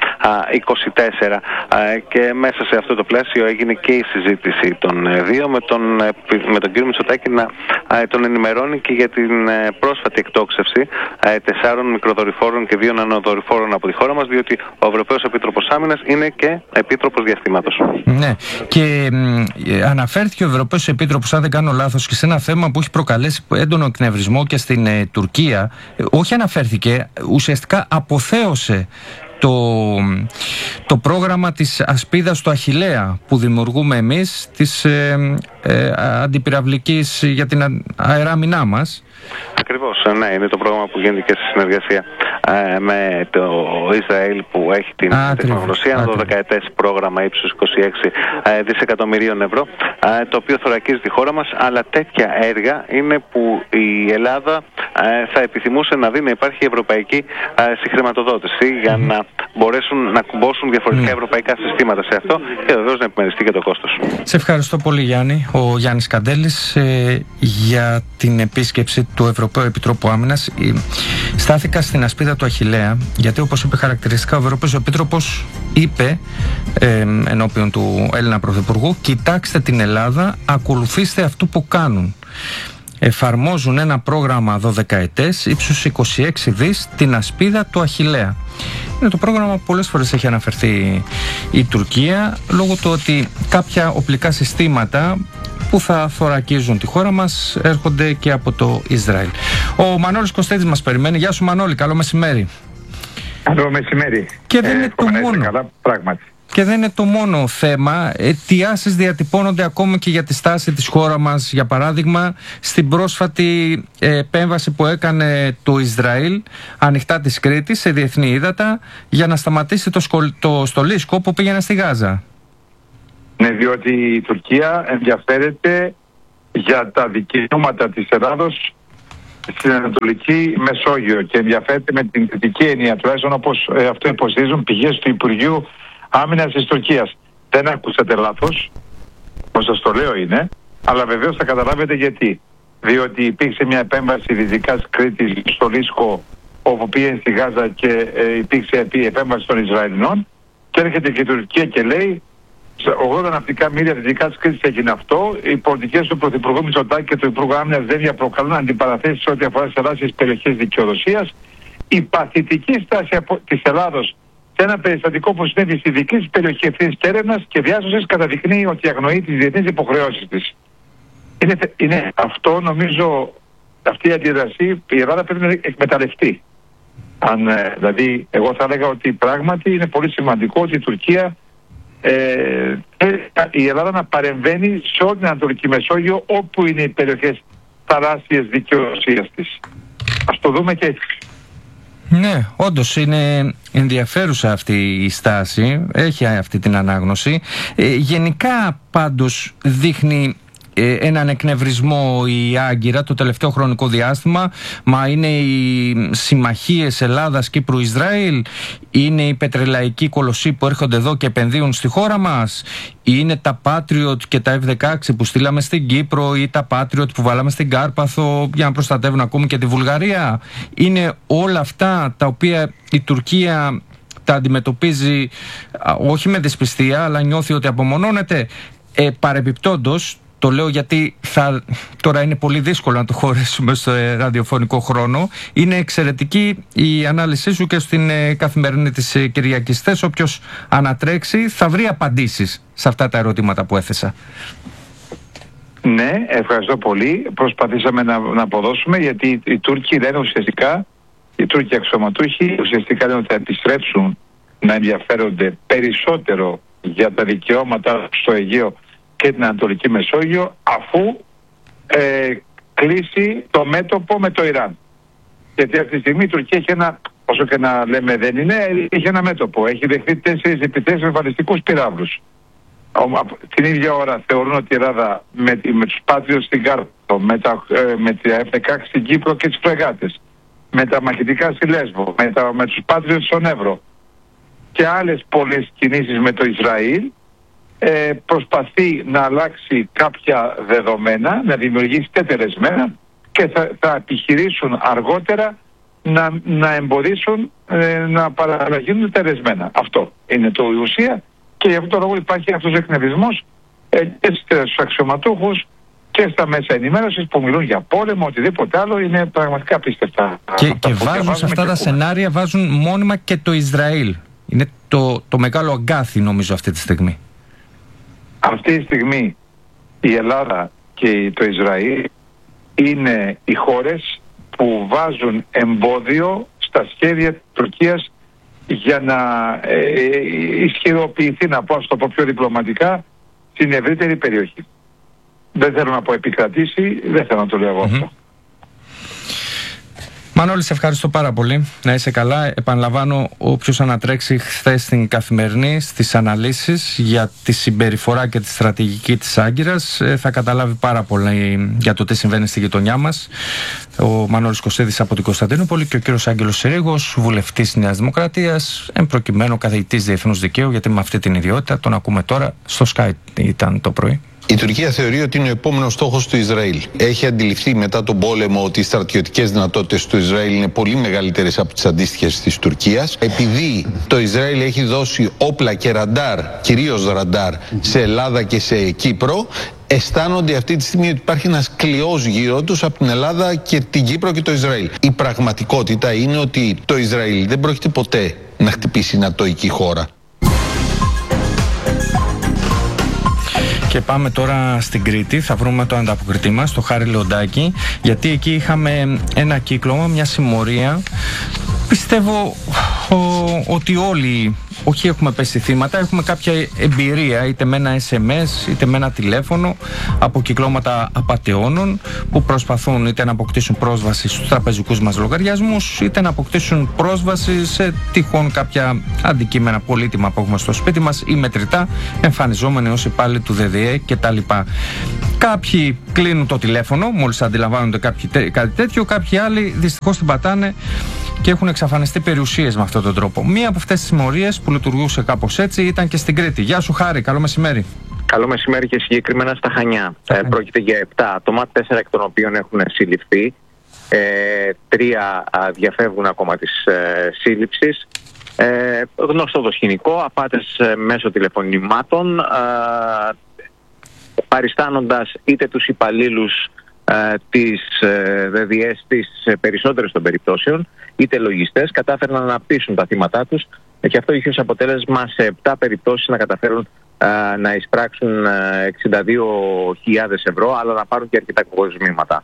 2024. Και μέσα σε αυτό το πλαίσιο έγινε και η συζήτηση των δύο, με τον κύριο Μητσοτάκη να τον ενημερώνει και για την πρόσφατη εκτόξευση 4 μικροδορυφόρων και 2 νανοδορυφόρων από τη χώρα μας, διότι ο Ευρωπαίος Επίτροπος Άμυνας είναι και Επίτροπος Διαστήματος. Ναι, και αναφέρθηκε ο Ευρωπαίος Επίτροπος, αν δεν κάνω λάθος, και σε ένα θέμα που έχει προκαλέσει έντονο εκνευρισμό και στην Τουρκία. Όχι αναφέρθηκε, ουσιαστικά αποθέωσε το πρόγραμμα της ασπίδας του Αχιλλέα που δημιουργούμε εμείς, της αντιπυραυλικής για την αεράμινά μας. Ακριβώς, ναι, είναι το πρόγραμμα που γίνεται και σε συνεργασία με το Ισραήλ, που έχει την τεχνογνωσία, ένα 12ετές πρόγραμμα ύψους 26 δισεκατομμυρίων ευρώ, το οποίο θωρακίζει τη χώρα μας, αλλά τέτοια έργα είναι που η Ελλάδα θα επιθυμούσε να δει να υπάρχει ευρωπαϊκή συγχρηματοδότηση για να μπορέσουν να κουμπώσουν διαφορετικά ευρωπαϊκά συστήματα σε αυτό και βεβαίως να επιμεριστεί και το κόστος. Σε ευχαριστώ πολύ Γιάννη. Ο Γιάννης Καντέλης για την επίσκεψη του Ευρωπαίου Επιτρόπου Άμυνας. Στάθηκα στην ασπίδα του Αχιλλέα γιατί, όπως είπε χαρακτηριστικά ο Ευρωπαίος Επίτροπος, είπε ενώπιον του Έλληνα Πρωθυπουργού: κοιτάξτε την Ελλάδα, ακολουθήστε αυτού που κάνουν. Εφαρμόζουν ένα πρόγραμμα 12ετές ύψους 26 δις, την ασπίδα του Αχιλλέα. Είναι το πρόγραμμα που πολλές φορές έχει αναφερθεί η Τουρκία, λόγω του ότι κάποια οπλικά συστήματα που θα θωρακίζουν τη χώρα μας έρχονται και από το Ισραήλ. Ο Μανώλης Κωστέτης μας περιμένει. Γεια σου Μανώλη, καλό μεσημέρι. Καλό μεσημέρι. Και δεν είναι το μόνο. Καλά, πράγματι. Και δεν είναι το μόνο θέμα. Αιτιάσεις διατυπώνονται ακόμα και για τη στάση της χώρας μας. Για παράδειγμα, στην πρόσφατη επέμβαση που έκανε το Ισραήλ ανοιχτά της Κρήτης σε διεθνή ύδατα για να σταματήσει το στολίσκο που πήγαινε στη Γάζα. Ναι, διότι η Τουρκία ενδιαφέρεται για τα δικαιώματα της Ελλάδος στην Ανατολική Μεσόγειο και ενδιαφέρεται με την θετική έννοια, τουλάχιστον όπως αυτό υποστηρίζουν πηγές του Υπουργείου Άμυνας της Τουρκίας. Δεν ακούσατε λάθος, όπως σας το λέω είναι, αλλά βεβαίως θα καταλάβετε γιατί. Διότι υπήρξε μια επέμβαση δυτικά Κρήτης στο Λίσκο, όπου πήγε στη Γάζα και υπήρξε επέμβαση των Ισραηλινών, και έρχεται και η Τουρκία και λέει 80 ναυτικά μίλια δυτικά της Κρήτης έγινε αυτό. Οι πολιτικές του Πρωθυπουργού Μητσοτάκη και του Υπουργού Άμυνας δεν διαπροκαλούν αντιπαραθέσεις ό,τι αφορά τις θαλάσσιες περιοχές δικαιοδοσίας. Η παθητική στάση της Ελλάδος σε ένα περιστατικό που συνέβη στη δική της περιοχή ευθύνης και έρευνας και διάσωσης καταδεικνύει ότι αγνοεί τις διεθνείς υποχρεώσεις της. Είναι αυτό, νομίζω, αυτή η αντίδραση η Ελλάδα πρέπει να εκμεταλλευτεί. Δηλαδή, εγώ θα έλεγα ότι πράγματι είναι πολύ σημαντικό ότι η Τουρκία, η Ελλάδα να παρεμβαίνει σε όλη την Ανατολική Μεσόγειο όπου είναι οι περιοχές θαλάσσιες δικαιοδοσίας της. Ας το δούμε και έτσι. Ναι, όντως είναι ενδιαφέρουσα αυτή η στάση, έχει αυτή την ανάγνωση. Γενικά πάντως δείχνει έναν εκνευρισμό η Άγκυρα το τελευταίο χρονικό διάστημα. Μα είναι οι συμμαχίες Ελλάδας, Κύπρου, Ισραήλ, είναι οι πετρελαϊκοί κολοσσοί που έρχονται εδώ και επενδύουν στη χώρα μας, είναι τα Patriot και τα F-16 που στείλαμε στην Κύπρο ή τα Patriot που βάλαμε στην Κάρπαθο για να προστατεύουν ακόμη και τη Βουλγαρία. Είναι όλα αυτά τα οποία η Τουρκία τα αντιμετωπίζει όχι με δυσπιστία, αλλά νιώθει ότι απομονώνεται. Παρεπιπτόντως, το λέω γιατί τώρα είναι πολύ δύσκολο να το χωρέσουμε στο ραδιοφωνικό χρόνο. Είναι εξαιρετική η ανάλυση σου και στην καθημερινή της Κυριακής. Θες, όποιος ανατρέξει θα βρει απαντήσεις σε αυτά τα ερωτήματα που έθεσα. Ναι, ευχαριστώ πολύ. Προσπαθήσαμε να αποδώσουμε, γιατί οι Τούρκοι λένε ουσιαστικά, οι Τούρκοι αξιωματούχοι ουσιαστικά λένε ότι θα επιστρέψουν να ενδιαφέρονται περισσότερο για τα δικαιώματα στο Αιγαίο και την Ανατολική Μεσόγειο, αφού κλείσει το μέτωπο με το Ιράν. Γιατί αυτή τη στιγμή η Τουρκία έχει ένα, όσο και να λέμε δεν είναι, έχει ένα μέτωπο. Έχει δεχτεί 4 επιθέσεις με βαλιστικούς πυράβλους. Την ίδια ώρα θεωρούν ότι η Ελλάδα με τους Patriot στην Κάρπαθο, με τα F-16 στην Κύπρο και τις φρεγάτες, με τα μαχητικά στη Λέσβο, με τους Patriot στον Εύρο και άλλες πολλές κινήσεις με το Ισραήλ, προσπαθεί να αλλάξει κάποια δεδομένα, να δημιουργήσει τετελεσμένα και θα επιχειρήσουν αργότερα να εμποδίσουν να παραγίνουν τελεσμένα. Αυτό είναι το ουσία και γι' αυτό το λόγο υπάρχει αυτός ο εκνευρισμός και στους αξιωματούχους και στα μέσα ενημέρωσης που μιλούν για πόλεμο, οτιδήποτε άλλο. Είναι πραγματικά απίστευτα. Και βάζουν σε αυτά τα σενάρια, βάζουν μόνιμα και το Ισραήλ. Είναι το μεγάλο αγκάθι, νομίζω, αυτή τη στιγμή. Αυτή τη στιγμή η Ελλάδα και το Ισραήλ είναι οι χώρες που βάζουν εμπόδιο στα σχέδια της Τουρκίας για να ισχυροποιηθεί, να πω, στο πιο διπλωματικά, στην ευρύτερη περιοχή. Δεν θέλω να πω επικρατήσει, δεν θέλω να το λέω εγώ αυτό. Μανώλη, σε ευχαριστώ πάρα πολύ. Να είσαι καλά. Επαναλαμβάνω, όποιος ανατρέξει χθες στην Καθημερινή στις αναλύσεις για τη συμπεριφορά και τη στρατηγική της Άγκυρας θα καταλάβει πάρα πολύ για το τι συμβαίνει στη γειτονιά μας. Ο Μανώλης Κωστίδης από την Κωνσταντινούπολη και ο κύριος Άγγελος Συρίγος, βουλευτής Νέας Δημοκρατίας, εν προκειμένου καθηγητής διεθνούς δικαίου, γιατί με αυτή την ιδιότητα τον ακούμε τώρα. Στο Sky ήταν το πρωί. Η Τουρκία θεωρεί ότι είναι ο επόμενος στόχος του Ισραήλ. Έχει αντιληφθεί μετά τον πόλεμο ότι οι στρατιωτικές δυνατότητες του Ισραήλ είναι πολύ μεγαλύτερες από τις αντίστοιχες της Τουρκίας. Επειδή το Ισραήλ έχει δώσει όπλα και ραντάρ, κυρίως ραντάρ, σε Ελλάδα και σε Κύπρο, αισθάνονται αυτή τη στιγμή ότι υπάρχει ένας κλειός γύρω τους από την Ελλάδα και την Κύπρο και το Ισραήλ. Η πραγματικότητα είναι ότι το Ισραήλ δεν πρόκειται ποτέ να χτυπήσει νατοϊκή χώρα. Και πάμε τώρα στην Κρήτη, θα βρούμε το ανταποκριτή μας, το Χάρη Λεοντάκη, γιατί εκεί είχαμε ένα κύκλωμα, μια συμμορία. Πιστεύω ότι όλοι όχι έχουμε πέσει θύματα, έχουμε κάποια εμπειρία είτε με ένα SMS είτε με ένα τηλέφωνο από κυκλώματα απατεώνων που προσπαθούν είτε να αποκτήσουν πρόσβαση στους τραπεζικούς μας λογαριασμούς είτε να αποκτήσουν πρόσβαση σε τυχόν κάποια αντικείμενα πολύτιμα που έχουμε στο σπίτι μας ή μετρητά εμφανιζόμενοι ως υπάλληλοι του ΔΔΕ κτλ. Κάποιοι κλείνουν το τηλέφωνο μόλις αντιλαμβάνονται κάτι τέτοιο, κάποιοι άλλοι δυστυχώς την πατάνε και έχουν εξαφανιστεί περιουσίες με αυτόν τον τρόπο. Μία από αυτές τις συμμορίες που λειτουργούσε κάπως έτσι ήταν και στην Κρήτη. Γεια σου Χάρη, καλό μεσημέρι. Καλό μεσημέρι και συγκεκριμένα στα Χανιά. Πρόκειται για 7 άτομα, 4 εκ των οποίων έχουν συλληφθεί. 3 διαφεύγουν ακόμα της σύλληψης. Γνωστό το σκηνικό, απάτες μέσω τηλεφωνημάτων, παριστάνοντας είτε τους υπαλλήλους της ΔΔΕ στις περισσότερες των περιπτώσεων, είτε λογιστές, κατάφεραν να πείσουν τα θύματά τους και αυτό είχε ως αποτέλεσμα σε 7 περιπτώσεις να καταφέρουν να εισπράξουν 62.000 ευρώ, αλλά να πάρουν και αρκετά κοσμήματα.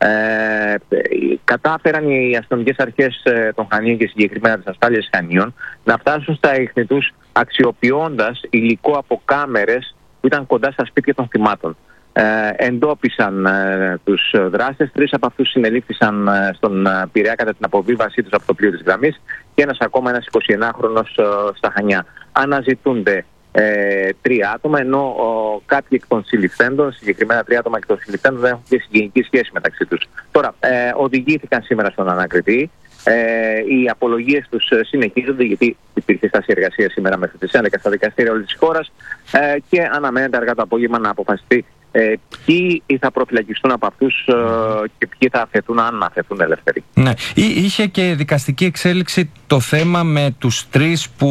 Κατάφεραν οι αστυνομικές αρχές των Χανίων και συγκεκριμένα της ασφάλειας Χανίων να φτάσουν στα ίχνη τους αξιοποιώντας υλικό από κάμερες που ήταν κοντά στα σπίτια των θυμάτων. Εντόπισαν τους δράστες, 3 από αυτούς συνελήφθησαν στον Πειραιά κατά την αποβίβασή τους από το πλοίο της γραμμής και ένας 21χρονος στα Χανιά. Αναζητούνται 3 άτομα, ενώ κάποιοι εκ των συλληφθέντων, συγκεκριμένα 3 άτομα εκ των συλληφθέντων, δεν έχουν και συγγενική σχέση μεταξύ τους. Τώρα, οδηγήθηκαν σήμερα στον ανακριτή. Οι απολογίες τους συνεχίζονται, γιατί υπήρχε στάση εργασία σήμερα μέχρι τις 11 στα δικαστήρια όλης της χώρας και αναμένεται αργά το απόγευμα να αποφασιστεί ποιοι θα προφυλακιστούν από αυτούς και ποιοι θα αφαιθούν, αν αφαιθούν ελεύθεροι. Ναι. Είχε και δικαστική εξέλιξη το θέμα με τους 3 που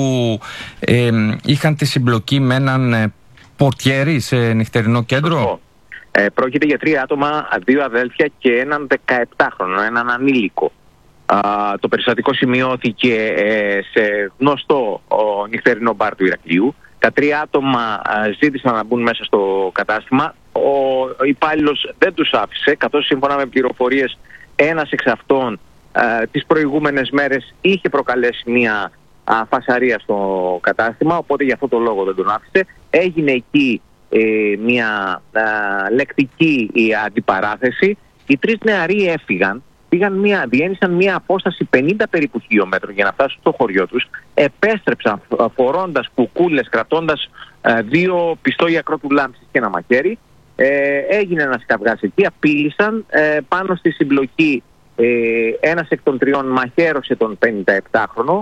είχαν τη συμπλοκή με έναν πορτιέρι σε νυχτερινό κέντρο. Πρόκειται για 3 άτομα, 2 αδέλφια και έναν 17χρονο, έναν ανήλικο. Το περιστατικό σημειώθηκε σε γνωστό νυχτερινό μπαρ του Ηρακλείου. Τα 3 άτομα ζήτησαν να μπουν μέσα στο κατάστημα. Ο υπάλληλος δεν τους άφησε, καθώς σύμφωνα με πληροφορίες ένας εξ αυτών τις προηγούμενες μέρες είχε προκαλέσει μια φασαρία στο κατάστημα, οπότε για αυτό το λόγο δεν τον άφησε. Έγινε εκεί μια λεκτική αντιπαράθεση. Οι 3 νεαροί έφυγαν. Διένυσαν μια απόσταση 50 περίπου χιλιόμετρων για να φτάσουν στο χωριό τους. Επέστρεψαν φορώντας κουκούλες, κρατώντας 2 πιστόλια κρότου λάμψης και ένα μαχαίρι. Έγινε ένας καυγάς εκεί, απείλησαν. Πάνω στη συμπλοκή ένας εκ των 3 μαχαίρωσε τον 57χρονο,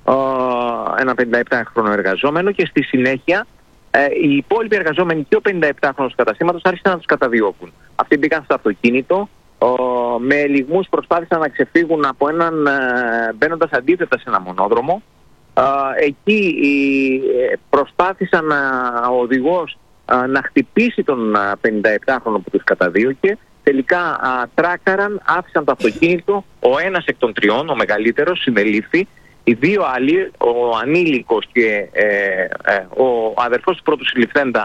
ένα 57χρονο εργαζόμενο, και στη συνέχεια οι υπόλοιποι εργαζόμενοι και ο 57χρονος του καταστήματος άρχισαν να τους καταδιώκουν. Αυτοί μπήκαν στο αυτοκίνητο. Με λιγμούς προσπάθησαν να ξεφύγουν από έναν μπαίνοντας αντίθετα σε ένα μονόδρομο. Εκεί προσπάθησαν ο οδηγός να χτυπήσει τον 57χρονο που τους καταδίωκε. Τελικά τράκαραν, άφησαν το αυτοκίνητο. Ο ένας εκ των 3, ο μεγαλύτερος, συνελήφθη. Οι 2 άλλοι, ο ανήλικος και ο αδερφός του πρώτου συλληφθέντα,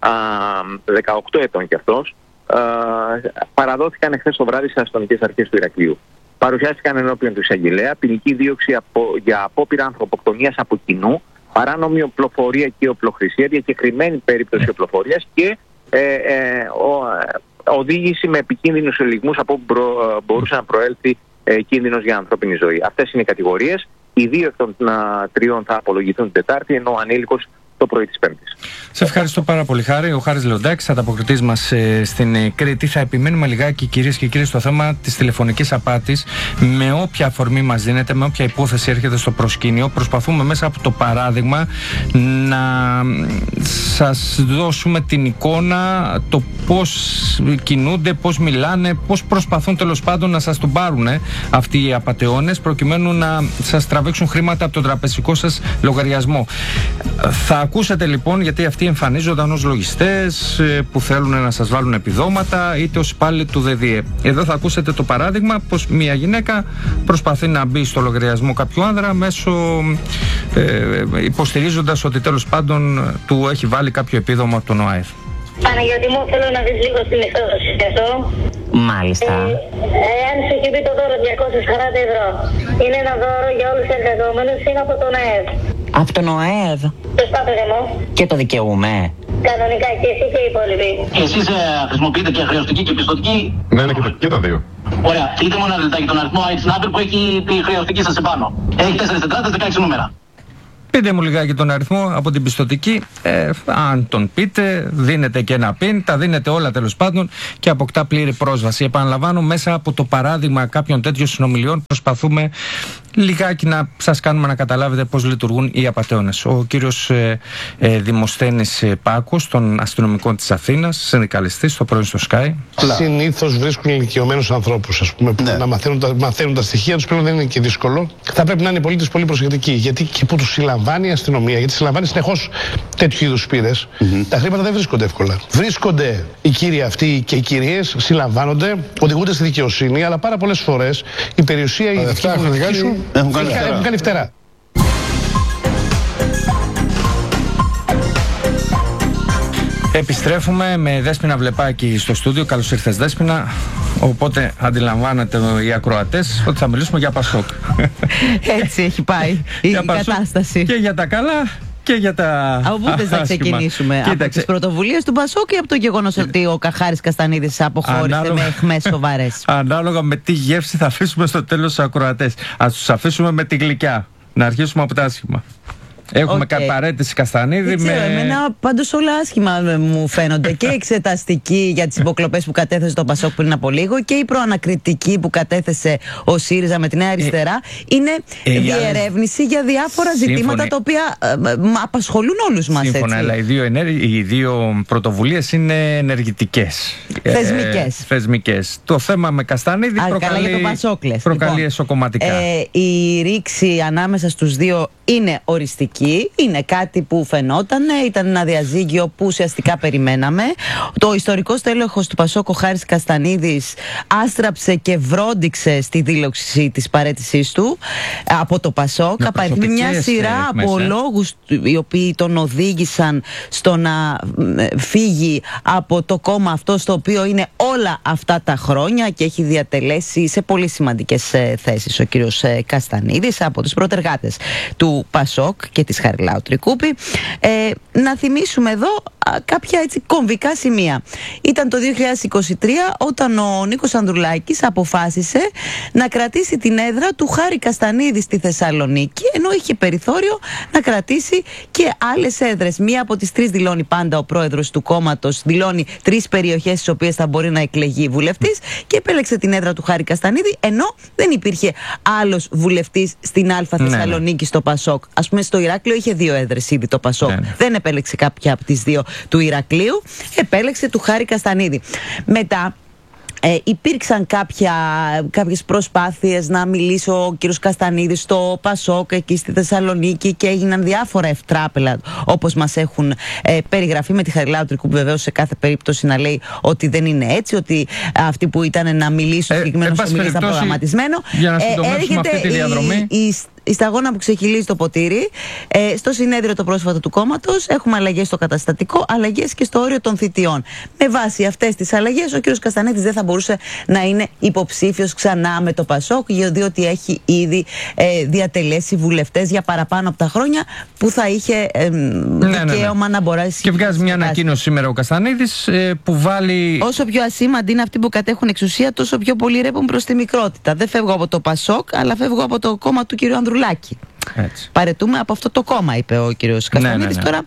18 ετών κι αυτός, παραδόθηκαν εχθές το βράδυ στις αστυνομικές αρχές του Ηρακλείου. Παρουσιάστηκαν ενώπιον του εισαγγελέα ποινική δίωξη για απόπειρα ανθρωποκτονίας από κοινού, παράνομη οπλοφορία και οπλοχρησία, διακεκριμένη περίπτωση οπλοφορίας και οδήγηση με επικίνδυνους ελιγμούς από όπου μπορούσε να προέλθει κίνδυνος για ανθρώπινη ζωή. Αυτές είναι οι κατηγορίες. Οι 2 εκ των 3 θα απολογηθούν την Τετάρτη, ενώ ο ανήλικος το πρωί της Πέμπτης. Σε ευχαριστώ πάρα πολύ, Χάρη. Ο Χάρης Λεοντάκης, ανταποκριτής μας στην Κρήτη. Θα επιμείνουμε λιγάκι, κυρίες και κύριοι, στο θέμα της τηλεφωνικής απάτης. Με όποια αφορμή μας δίνεται, με όποια υπόθεση έρχεται στο προσκήνιο, προσπαθούμε μέσα από το παράδειγμα να σας δώσουμε την εικόνα, το πώς κινούνται, πώς μιλάνε, πώς προσπαθούν τέλος πάντων να σας τον πάρουν αυτοί οι απατεώνες, προκειμένου να σας τραβήξουν χρήματα από τον τραπεζικό σας λογαριασμό. Θα ακούσατε λοιπόν, γιατί αυτοί εμφανίζονταν ως λογιστές που θέλουν να σας βάλουν επιδόματα, είτε ως υπάλληλοι του ΔΔΕ. Εδώ θα ακούσετε το παράδειγμα πως μια γυναίκα προσπαθεί να μπει στο λογαριασμό κάποιου άνδρα μέσω υποστηρίζοντας ότι τέλος πάντων του έχει βάλει κάποιο επίδομα από τον ΟΑΕΔ. Παναγιώτη μου, θέλω να δεις λίγο στην εξόδωση αυτό. Μάλιστα. Εάν σου έχει πει το δώρο 240 ευρώ, είναι ένα δώρο για όλους τους εργαζόμενους, είναι από τον ΑΕΔ. Από τον ΟΕΔ. Σωστά, παιδί μου. Και το δικαιούμαι. Κανονικά και εσύ και οι υπόλοιποι. Εσείς χρησιμοποιείτε και χρεωστική και πιστωτική? Ναι, και τα δύο. Ωραία. Πείτε μου ένα λεπτάκι τον αριθμό IT Number που έχει τη χρεωστική σας επάνω. Έχει 4 τετράδες, 16 νούμερα. Πείτε μου λιγάκι τον αριθμό από την πιστωτική. Αν τον πείτε, δίνετε και ένα PIN, τα δίνετε όλα τέλος πάντων και αποκτά πλήρη πρόσβαση. Επαναλαμβάνω, μέσα από το παράδειγμα κάποιων τέτοιων συνομιλιών προσπαθούμε λιγάκι να σας κάνουμε να καταλάβετε πώς λειτουργούν οι απατεώνες. Ο κύριος Δημοσθένης Πάκος, των αστυνομικών της Αθήνας, συνδικαλιστής, το πρωί στο Sky. Συνήθως βρίσκουν ηλικιωμένους ανθρώπους, ας πούμε, που να μαθαίνουν τα στοιχεία τους, πλέον δεν είναι και δύσκολο. Θα πρέπει να είναι οι πολίτες πολύ προσεκτικοί, γιατί και που τους συλλαμβάνει η αστυνομία, γιατί συλλαμβάνει συνεχώς τέτοιου είδους πύρες, τα χρήματα δεν βρίσκονται εύκολα. Βρίσκονται οι κύριοι αυτοί και οι κυρίες, συλλαμβάνονται, οδηγούνται στη δικαιοσύνη, αλλά πάρα πολλές φορές η περιουσία, οι δικοί που διεκδικήσουν έχουν κάνει φτερά. Επιστρέφουμε με Δέσποινα Βλεπάκη στο στούντιο. Καλώς ήρθες, Δέσποινα. Οπότε αντιλαμβάνεται οι ακροατές ότι θα μιλήσουμε για Πασόκ. Έτσι έχει πάει η κατάσταση. Και για τα καλά και για τα από πού θες να ξεκινήσουμε? Από τις πρωτοβουλίες του Πασόκ ή από το γεγονός ότι ο Καχάρης Καστανίδης αποχώρησε με αιχμές σοβαρές? Ανάλογα με τι γεύση θα αφήσουμε στο τέλος τους ακροατές. Ας τους αφήσουμε με τη γλυκιά. Να αρχίσουμε από τα άσχημα. Έχουμε παρέτηση Καστανίδη. Εμένα πάντως όλα άσχημα μου φαίνονται. Και η εξεταστική για τις υποκλοπές που κατέθεσε το Πασόκ πριν από λίγο και η προανακριτική που κατέθεσε ο ΣΥΡΙΖΑ με τη Νέα Αριστερά είναι διερεύνηση για διάφορα ζητήματα τα οποία απασχολούν όλους μας. Σύμφωνα, αλλά οι δύο πρωτοβουλίες είναι ενεργητικές. Θεσμικές. Το θέμα με Καστανίδη προκαλεί εσωκομματικά. Η ρήξη ανάμεσα στους δύο είναι οριστική. Είναι κάτι που φαινόταν, ήταν ένα διαζύγιο που ουσιαστικά περιμέναμε. Το ιστορικό στέλεχος του Πασόκ, ο Χάρης Καστανίδης, άστραψε και βρόντιξε στη δήλωση της παραίτησής του από το Πασόκ. Απαριθμεί μια σειρά από λόγους οι οποίοι τον οδήγησαν στο να φύγει από το κόμμα αυτό, στο οποίο είναι όλα αυτά τα χρόνια και έχει διατελέσει σε πολύ σημαντικές θέσεις ο κύριος Καστανίδης από τους πρωτεργάτες του Πασόκ και της Χαριλάου Τρικούπη. Να θυμίσουμε εδώ κάποια έτσι κομβικά σημεία. Ήταν το 2023 όταν ο Νίκος Ανδρουλάκης αποφάσισε να κρατήσει την έδρα του Χάρη Καστανίδη στη Θεσσαλονίκη, ενώ είχε περιθώριο να κρατήσει και άλλες έδρες. Μία από τις τρεις δηλώνει πάντα ο πρόεδρος του κόμματος, δηλώνει 3 περιοχές στις οποίες θα μπορεί να εκλεγεί βουλευτής και επέλεξε την έδρα του Χάρη Καστανίδη, ενώ δεν υπήρχε άλλος βουλευτής στην Α Θεσσαλονίκη στο Πασόκ. Ας πούμε, στο Ηράκλειο είχε 2 έδρες ήδη το Πασόκ. Δεν επέλεξε κάποια από τις 2 του Ηρακλείου, επέλεξε του Χάρη Καστανίδη. Μετά υπήρξαν κάποιες προσπάθειες να μιλήσει ο κύριος Καστανίδης στο Πασόκ εκεί στη Θεσσαλονίκη και έγιναν διάφορα ευτράπελα όπως μας έχουν περιγραφεί, με τη Χαριλάου Τρικούπη βεβαίως σε κάθε περίπτωση να λέει ότι δεν είναι έτσι, ότι αυτοί που ήταν να μιλήσουν συγκεκριμένως ομιλίες ήταν προγραμματισμένο. Για να συντομεύσουμε αυτή τη διαδρομή. Η σταγόνα που ξεχυλίζει το ποτήρι. Στο συνέδριο το πρόσφατο του κόμματος έχουμε αλλαγές στο καταστατικό, αλλαγές και στο όριο των θητιών. Με βάση αυτές τις αλλαγές ο κ. Καστανίδης δεν θα μπορούσε να είναι υποψήφιος ξανά με το Πασόκ, διότι έχει ήδη διατελέσει βουλευτές για παραπάνω από τα χρόνια που θα είχε δικαίωμα να μπορέσει. Και βγάζει μια ανακοίνωση σήμερα ο Καστανίδης που βάλει. Όσο πιο ασήμαντοι είναι αυτοί που κατέχουν εξουσία, τόσο πιο πολύ ρέπουν προς τη μικρότητα. Δεν φεύγω από το Πασόκ, αλλά φεύγω από το κόμμα του κ. Ανδρουλάκη. Παρετούμε από αυτό το κόμμα, είπε ο κύριος Καστανίδης. Τώρα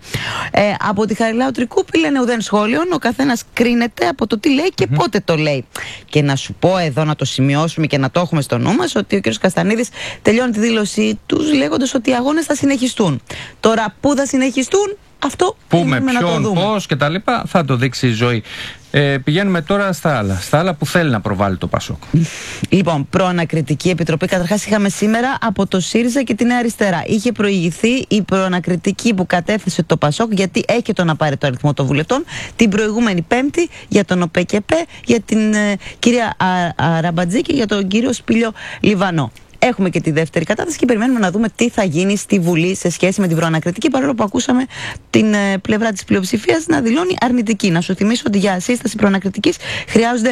από τη Χαριλάου Τρικούπη λένε ουδέν σχόλιον, ο καθένας κρίνεται από το τι λέει και πότε το λέει. Και να σου πω εδώ, να το σημειώσουμε και να το έχουμε στο νου μας, ότι ο κύριος Καστανίδης τελειώνει τη δήλωσή τους λέγοντας ότι οι αγώνες θα συνεχιστούν. Τώρα πού θα συνεχιστούν, αυτό με ποιον, πώς και τα λοιπά, θα το δείξει η ζωή. Πηγαίνουμε τώρα στα άλλα που θέλει να προβάλλει το Πασόκ. Λοιπόν, προανακριτική επιτροπή. Καταρχάς είχαμε σήμερα από το ΣΥΡΙΖΑ και τη Νέα Αριστερά. Είχε προηγηθεί η προανακριτική που κατέθεσε το Πασόκ, γιατί έχει τον απαραίτητο αριθμό των βουλευτών, την προηγούμενη Πέμπτη για τον ΟΠΕΚΕΠΕ, για την κυρία Αραμπατζή και για τον κύριο Σπήλιο Λιβανό. Έχουμε και τη δεύτερη κατάθεση και περιμένουμε να δούμε τι θα γίνει στη Βουλή σε σχέση με την προανακριτική, παρόλο που ακούσαμε την πλευρά της πλειοψηφίας να δηλώνει αρνητική. Να σου θυμίσω ότι για σύσταση προανακριτικής χρειάζονται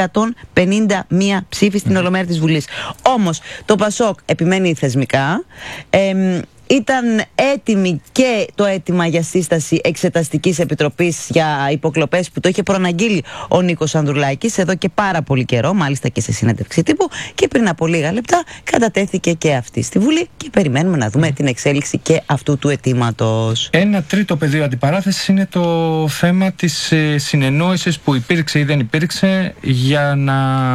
151 ψήφοι στην Ολομέλεια της Βουλής. Όμως το Πασόκ επιμένει θεσμικά. Ήταν έτοιμη και το αίτημα για σύσταση εξεταστικής επιτροπής για υποκλοπές που το είχε προαναγγείλει ο Νίκος Ανδρουλάκης εδώ και πάρα πολύ καιρό, μάλιστα και σε συνέντευξη τύπου, και πριν από λίγα λεπτά κατατέθηκε και αυτή στη Βουλή και περιμένουμε να δούμε την εξέλιξη και αυτού του αιτήματος. Ένα τρίτο πεδίο αντιπαράθεσης είναι το θέμα της συνεννόησης που υπήρξε ή δεν υπήρξε για να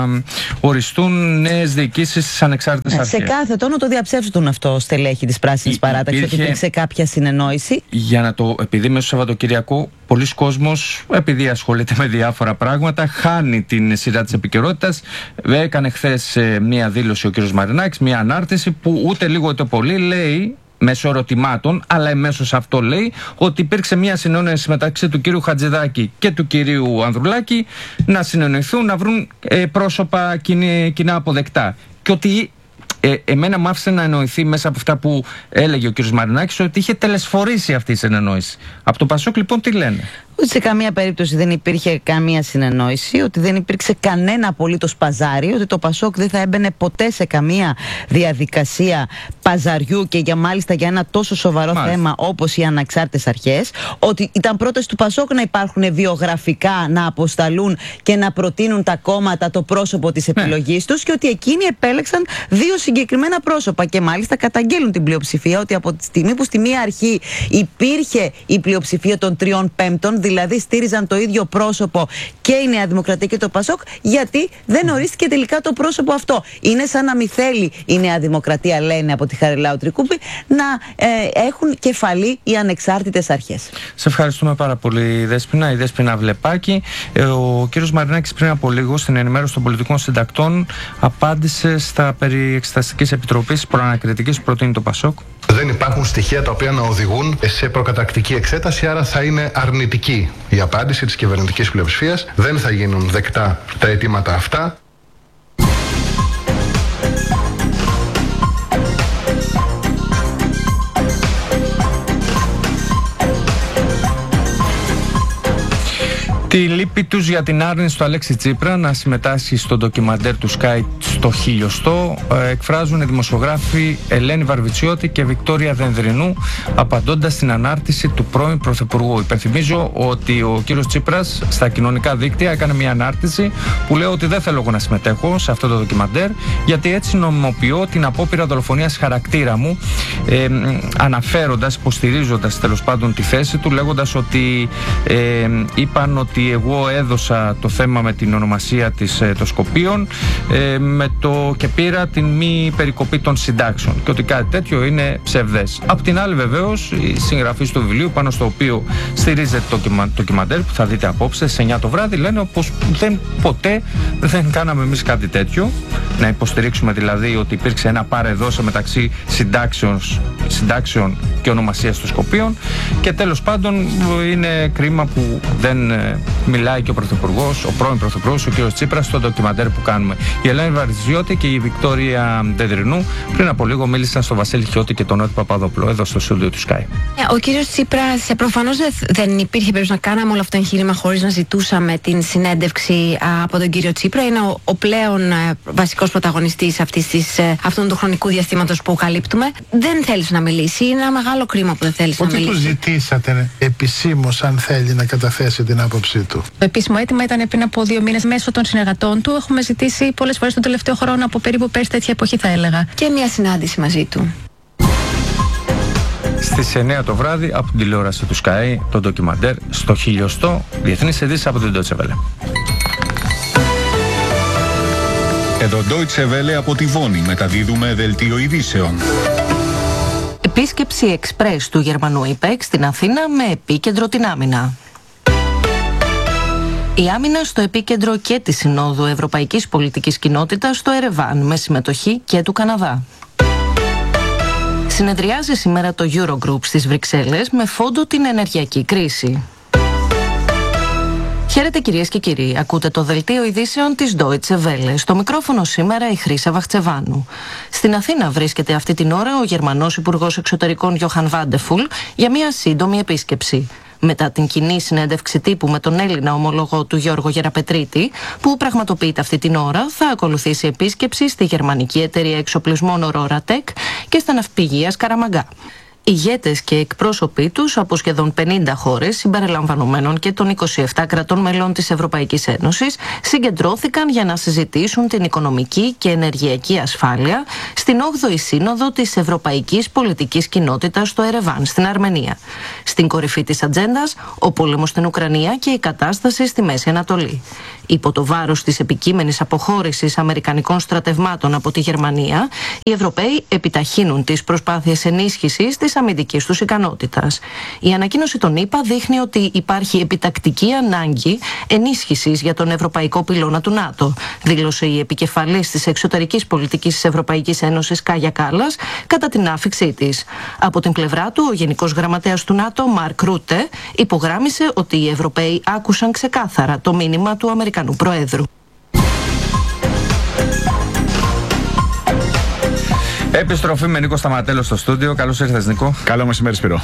οριστούν νέες διοικήσεις στις ανεξάρτητες αρχές. Σε κάθε τόνο το διαψεύστουν αυτό στελέχη της Πράσινης Παράταξης, ότι υπήρξε κάποια συνεννόηση. Επειδή μέσα στο Σαββατοκυριακό πολλοί κόσμος, επειδή ασχολείται με διάφορα πράγματα, χάνει την σειρά της επικαιρότητας. Έκανε χθες μία δήλωση ο κ. Μαρινάκης, μία ανάρτηση που ούτε λίγο ούτε πολύ λέει, μέσω ερωτημάτων, αλλά εμέσως αυτό λέει, ότι υπήρξε μια συνεννόηση μεταξύ του κύριου Χατζηδάκη και του κυρίου Ανδρουλάκη να συνεννοηθούν, να βρουν πρόσωπα κοινά αποδεκτά. Και ότι εμένα μ' άφησε να εννοηθεί μέσα από αυτά που έλεγε ο κ. Μαρινάκης ότι είχε τελεσφορήσει αυτή η συνεννόηση. Από το Πασόκ λοιπόν τι λένε? Ότι σε καμία περίπτωση δεν υπήρχε καμία συνεννόηση, ότι δεν υπήρξε κανένα απολύτως παζάρι, ότι το Πασόκ δεν θα έμπαινε ποτέ σε καμία διαδικασία παζαριού και μάλιστα για ένα τόσο σοβαρό θέμα όπως οι αναξάρτητες αρχές, ότι ήταν πρόταση του Πασόκ να υπάρχουν βιογραφικά, να αποσταλούν και να προτείνουν τα κόμματα το πρόσωπο της επιλογής τους και ότι εκείνοι επέλεξαν δύο συγκεκριμένα πρόσωπα και μάλιστα καταγγέλουν την πλειοψηφία ότι από τη στιγμή που στη μία αρχή υπήρχε η πλειοψηφία των 3/5, δηλαδή στήριζαν το ίδιο πρόσωπο και η Νέα Δημοκρατία και το Πασόκ, γιατί δεν ορίστηκε τελικά το πρόσωπο αυτό. Είναι σαν να μην θέλει η Νέα Δημοκρατία, λένε από τη Χαριλάου Τρικούπη, να έχουν κεφαλή οι ανεξάρτητες αρχές. Σε ευχαριστούμε πάρα πολύ, Δέσποινα. Η Δέσποινα Βλεπάκη. Ο κύριος Μαρινάκης πριν από λίγο στην ενημέρωση των πολιτικών συντακτών απάντησε στα περί εξεταστικής επιτροπής προανακριτικής που προτείνει το Πασόκ. Δεν υπάρχουν στοιχεία τα οποία να οδηγούν σε προκαταρκτική εξέταση, άρα θα είναι αρνητική η απάντηση της κυβερνητικής πλειοψηφίας. Δεν θα γίνουν δεκτά τα αιτήματα αυτά. Τη λύπη τους για την άρνηση του Αλέξη Τσίπρα να συμμετάσχει στο ντοκιμαντέρ του Sky στο 1000 εκφράζουν οι δημοσιογράφοι Ελένη Βαρβιτσιώτη και Βικτόρια Δενδρινού, απαντώντας στην ανάρτηση του πρώην Πρωθυπουργού. Υπενθυμίζω ότι ο κύριος Τσίπρας στα κοινωνικά δίκτυα έκανε μια ανάρτηση που λέει ότι δεν θέλω εγώ να συμμετέχω σε αυτό το ντοκιμαντέρ, γιατί έτσι νομιμοποιώ την απόπειρα δολοφονίας χαρακτήρα μου, αναφέροντας, υποστηρίζοντας τέλος πάντων τη θέση του, λέγοντας ότι είπαν ότι εγώ έδωσα το θέμα με την ονομασία της των Σκοπίων και πήρα την μη περικοπή των συντάξεων και ότι κάτι τέτοιο είναι ψευδές. Απ' την άλλη βεβαίως η συγγραφής του βιβλίου πάνω στο οποίο στηρίζεται το ντοκιμαντέρ που θα δείτε απόψε στις 9 το βράδυ λένε πως ποτέ δεν κάναμε εμείς κάτι τέτοιο, να υποστηρίξουμε δηλαδή ότι υπήρξε ένα πάρε-δώσε μεταξύ συντάξεων και ονομασίας των Σκοπίων, και τέλος πάντων είναι κρίμα που δεν μιλάει και ο Πρωθυπουργός, ο πρώην Πρωθυπουργός, ο κ. Τσίπρας, στο ντοκιμαντέρ που κάνουμε. Η Ελένη Βαρβιτσιώτη και η Βικτόρια Δενδρινού πριν από λίγο μίλησαν στο Βασίλη Χιώτη και τον Νότι Παπαδόπουλο εδώ στο στούντιο του Sky. Ο κύριος Τσίπρας, προφανώς δεν υπήρχε περίπτωση να κάναμε όλο αυτό το εγχείρημα χωρίς να ζητούσαμε την συνέντευξη από τον κύριο Τσίπρα. Είναι ο πλέον βασικός πρωταγωνιστής αυτού του χρονικού διαστήματος που καλύπτουμε. Δεν θέλησε να μιλήσει. Είναι ένα μεγάλο κρίμα που δεν θέλησε να μιλήσει. Πότε του ζητήσατε επισήμως αν θέλει να καταθέσει την άποψή του? Το επίσημο αίτημα ήταν πριν από 2 μήνες μέσω των συνεργατών του. Έχουμε ζητήσει πολλές φορές τον τελευταίο χρόνο, από περίπου πέρσι τέτοια εποχή θα έλεγα. Και μια συνάντηση μαζί του. Στις 9 το βράδυ από την τηλεόραση του Sky, το ντοκιμαντέρ στο 1000, διεθνείς ειδήσεις από την Deutsche Welle. Εδώ Deutsche Welle από τη Βόνη μεταδίδουμε δελτίο ειδήσεων. Επίσκεψη εξπρές του Γερμανού ΙΠΕΚ στην Αθήνα με επίκεντρο την άμυνα. Η άμυνα στο επίκεντρο και της Συνόδου Ευρωπαϊκής Πολιτικής Κοινότητας στο Ερεβάν με συμμετοχή και του Καναδά. Συνεδριάζει σήμερα το Eurogroup στις Βρυξέλλες με φόντο την ενεργειακή κρίση. Χαίρετε κυρίες και κύριοι, ακούτε το δελτίο ειδήσεων της Deutsche Welle. Στο μικρόφωνο σήμερα η Χρύσα Βαχτσεβάνου. Στην Αθήνα βρίσκεται αυτή την ώρα ο Γερμανός Υπουργός Εξωτερικών Johann Vadeful για μια σύντομη επίσκεψη. Μετά την κοινή συνέντευξη τύπου με τον Έλληνα ομολογό του Γιώργο Γεραπετρίτη, που πραγματοποιείται αυτή την ώρα, θα ακολουθήσει επίσκεψη στη γερμανική εταιρεία εξοπλισμών Aurora Tech και στα ναυπηγεία Σκαραμαγκά. Ηγέτες και εκπρόσωποι τους από σχεδόν 50 χώρες, συμπεριλαμβανομένων και των 27 κρατών μελών της Ευρωπαϊκής Ένωσης, συγκεντρώθηκαν για να συζητήσουν την οικονομική και ενεργειακή ασφάλεια στην 8η Σύνοδο της Ευρωπαϊκής Πολιτικής Κοινότητας στο Ερεβάν, στην Αρμενία. Στην κορυφή της ατζέντας, ο πόλεμος στην Ουκρανία και η κατάσταση στη Μέση Ανατολή. Υπό το βάρος της επικείμενης αποχώρησης αμερικανικών στρατευμάτων από τη Γερμανία, οι Ευρωπαίοι επιταχύνουν τις προσπάθειες ενίσχυσης της αμυντικής τους ικανότητας. Η ανακοίνωση των ΗΠΑ δείχνει ότι υπάρχει επιτακτική ανάγκη ενίσχυσης για τον ευρωπαϊκό πυλώνα του ΝΑΤΟ, δήλωσε η επικεφαλής της εξωτερικής πολιτικής της Ευρωπαϊκής Ένωσης Κάγια Κάλλας κατά την άφιξή της. Από την πλευρά του, ο Γενικός Γραμματέας του ΝΑΤΟ Μαρκ Ρούτε υπογράμμισε ότι οι Ευρωπαίοι άκουσαν ξεκάθαρα το μήνυμα του Αμερικανού Προέδρου. Επιστροφή με Νίκο Σταματέλο στο στούντιο. Καλώς ήρθες, Νίκο. Καλό μεσημέρι, Σπύρο.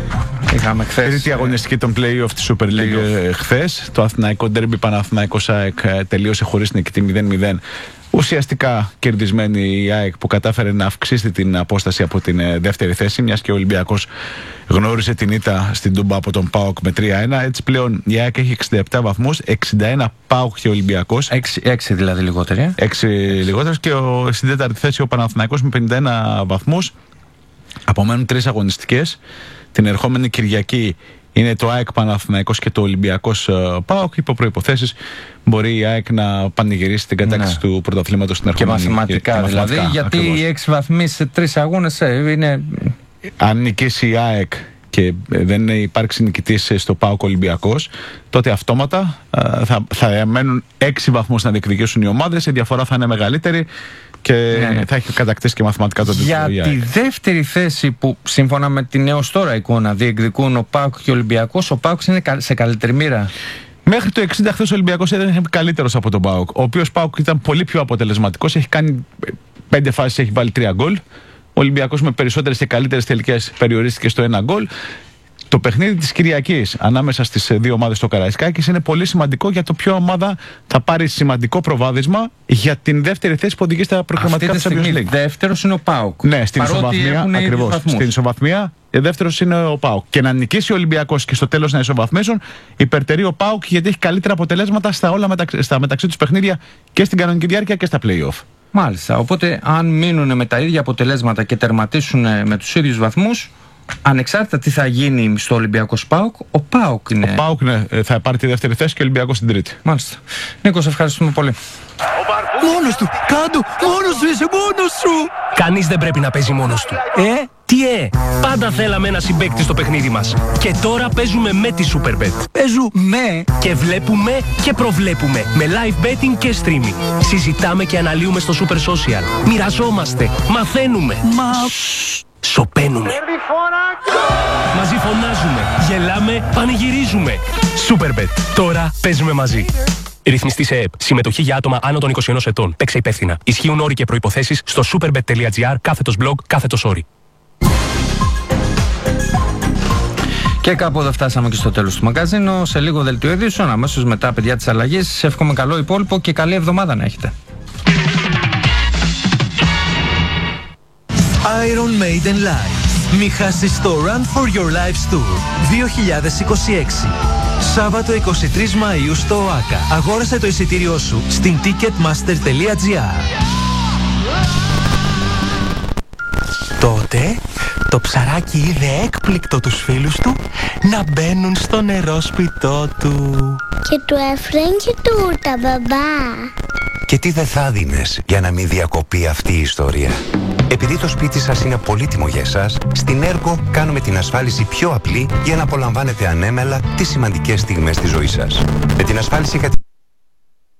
Είχαμε χθες τρίτη αγωνιστική των play-off της Super League χθες. Το Αθηναϊκό Ντέρμπι Παναθηναϊκός ΑΕΚ τελείωσε χωρίς νικητή 0-0. Ουσιαστικά κερδισμένη η ΑΕΚ που κατάφερε να αυξήσει την απόσταση από την δεύτερη θέση, μιας και ο Ολυμπιακός γνώρισε την ήττα στην Τούμπα από τον ΠΑΟΚ με 3-1. Έτσι πλέον η ΑΕΚ έχει 67 βαθμούς, 61 ΠΑΟΚ και Ολυμπιακός. 6 δηλαδή λιγότεροι. 6 λιγότερες και στην τέταρτη θέση ο Παναθηναϊκός με 51 βαθμούς. Απομένουν 3 αγωνιστικές. Την ερχόμενη Κυριακή είναι το ΑΕΚ Παναθηναϊκός και το Ολυμπιακός ΠΑΟΚ. Υπό προϋποθέσεις μπορεί η ΑΕΚ να πανηγυρίσει την κατάκτηση του πρωταθλήματος στην ερχόμενη. Και μαθηματικά δηλαδή, γιατί οι 6 βαθμοί σε 3 αγώνες είναι... Αν νικήσει η ΑΕΚ και δεν υπάρξει νικητής στο ΠΑΟΚ Ολυμπιακός, τότε αυτόματα θα μένουν 6 βαθμούς να διεκδικήσουν οι ομάδες, η διαφορά θα είναι μεγαλύτερη και θα έχει κατακτήσει και μαθηματικά τον τίτλο. Για τη δεύτερη θέση που σύμφωνα με την έως τώρα εικόνα διεκδικούν ο ΠΑΟΚ και ο Ολυμπιακός, ο ΠΑΟΚ είναι σε καλύτερη μοίρα. Μέχρι το 60 χθες ο Ολυμπιακός ήταν καλύτερος από τον ΠΑΟΚ, ο οποίος ΠΑΟΚ ήταν πολύ πιο αποτελεσματικός, έχει κάνει 5 φάσεις, έχει βάλει 3 γκολ. Ο Ολυμπιακός με περισσότερες και καλύτερες τελικές περιορίστηκε στο 1 γκολ. Το παιχνίδι της Κυριακής ανάμεσα στις δύο ομάδες στο Καραϊσκάκης είναι πολύ σημαντικό για το ποια ομάδα θα πάρει σημαντικό προβάδισμα για την δεύτερη θέση που οδηγεί στα προκριματικά της Champions League. Δεύτερος είναι ο ΠΑΟΚ. Ναι, στην ισοβαθμία ακριβώς. Στην ισοβαθμία δεύτερος είναι ο ΠΑΟΚ. Και να νικήσει ο Ολυμπιακός και στο τέλος να ισοβαθμίσουν, υπερτερεί ο ΠΑΟΚ γιατί έχει καλύτερα αποτελέσματα στα μεταξύ τους παιχνίδια και στην κανονική διάρκεια και στα play-off. Μάλιστα. Οπότε, αν μείνουν με τα ίδια αποτελέσματα και τερματίσουν με τους ίδιους βαθμούς, ανεξάρτητα τι θα γίνει στο Ολυμπιακός ΠΑΟΚ, ο ΠΑΟΚ είναι. Ο ΠΑΟΚ θα πάρει τη δεύτερη θέση και ο Ολυμπιακός την τρίτη. Μάλιστα. Νίκο, σε ευχαριστούμε πολύ. Μόνος του! Κάντο! Μόνος σου είσαι! Μόνος σου! Κανείς δεν πρέπει να παίζει μόνος του. Τι πάντα θέλαμε ένα συμπαίκτη στο παιχνίδι μας. Και τώρα παίζουμε με τη Superbet. Παίζουμε και βλέπουμε και προβλέπουμε. Με live betting και streaming. Συζητάμε και αναλύουμε στο Super Social. Μοιραζόμαστε. Μαθαίνουμε. Σωπαίνουμε. Μαζί φωνάζουμε. Γελάμε. Πανηγυρίζουμε. Superbet. Τώρα παίζουμε μαζί. Ρυθμιστή σε ΕΕΠ. Συμμετοχή για άτομα άνω των 21 ετών. Παίξε υπεύθυνα. Ισχύουν όροι και προϋποθέσεις στο superbet.gr/blog/όροι. Και κάπου εδώ φτάσαμε και στο τέλος του μαγκαζίνου. Σε λίγο δελτίο ειδήσεων, αμέσως μετά, παιδιά, της αλλαγής. Σε εύχομαι καλό υπόλοιπο και καλή εβδομάδα να έχετε. Iron Maiden Live. Μη χάσεις το Run for Your Lives Tour 2026. Σάββατο 23 Μαΐου στο ΟΑΚΑ. Αγόρασε το εισιτήριό σου στην ticketmaster.gr. Τότε το ψαράκι είδε έκπληκτο τους φίλους του να μπαίνουν στο νερόσπιτό του. Και του έφεραν και τούρτα, μπαμπά. Και τι δεν θα δίνες για να μην διακοπεί αυτή η ιστορία. Επειδή το σπίτι σας είναι πολύτιμο για εσάς, στην Ergo κάνουμε την ασφάλιση πιο απλή για να απολαμβάνετε ανέμελα τις σημαντικές στιγμές της ζωής σας. Με την ασφάλιση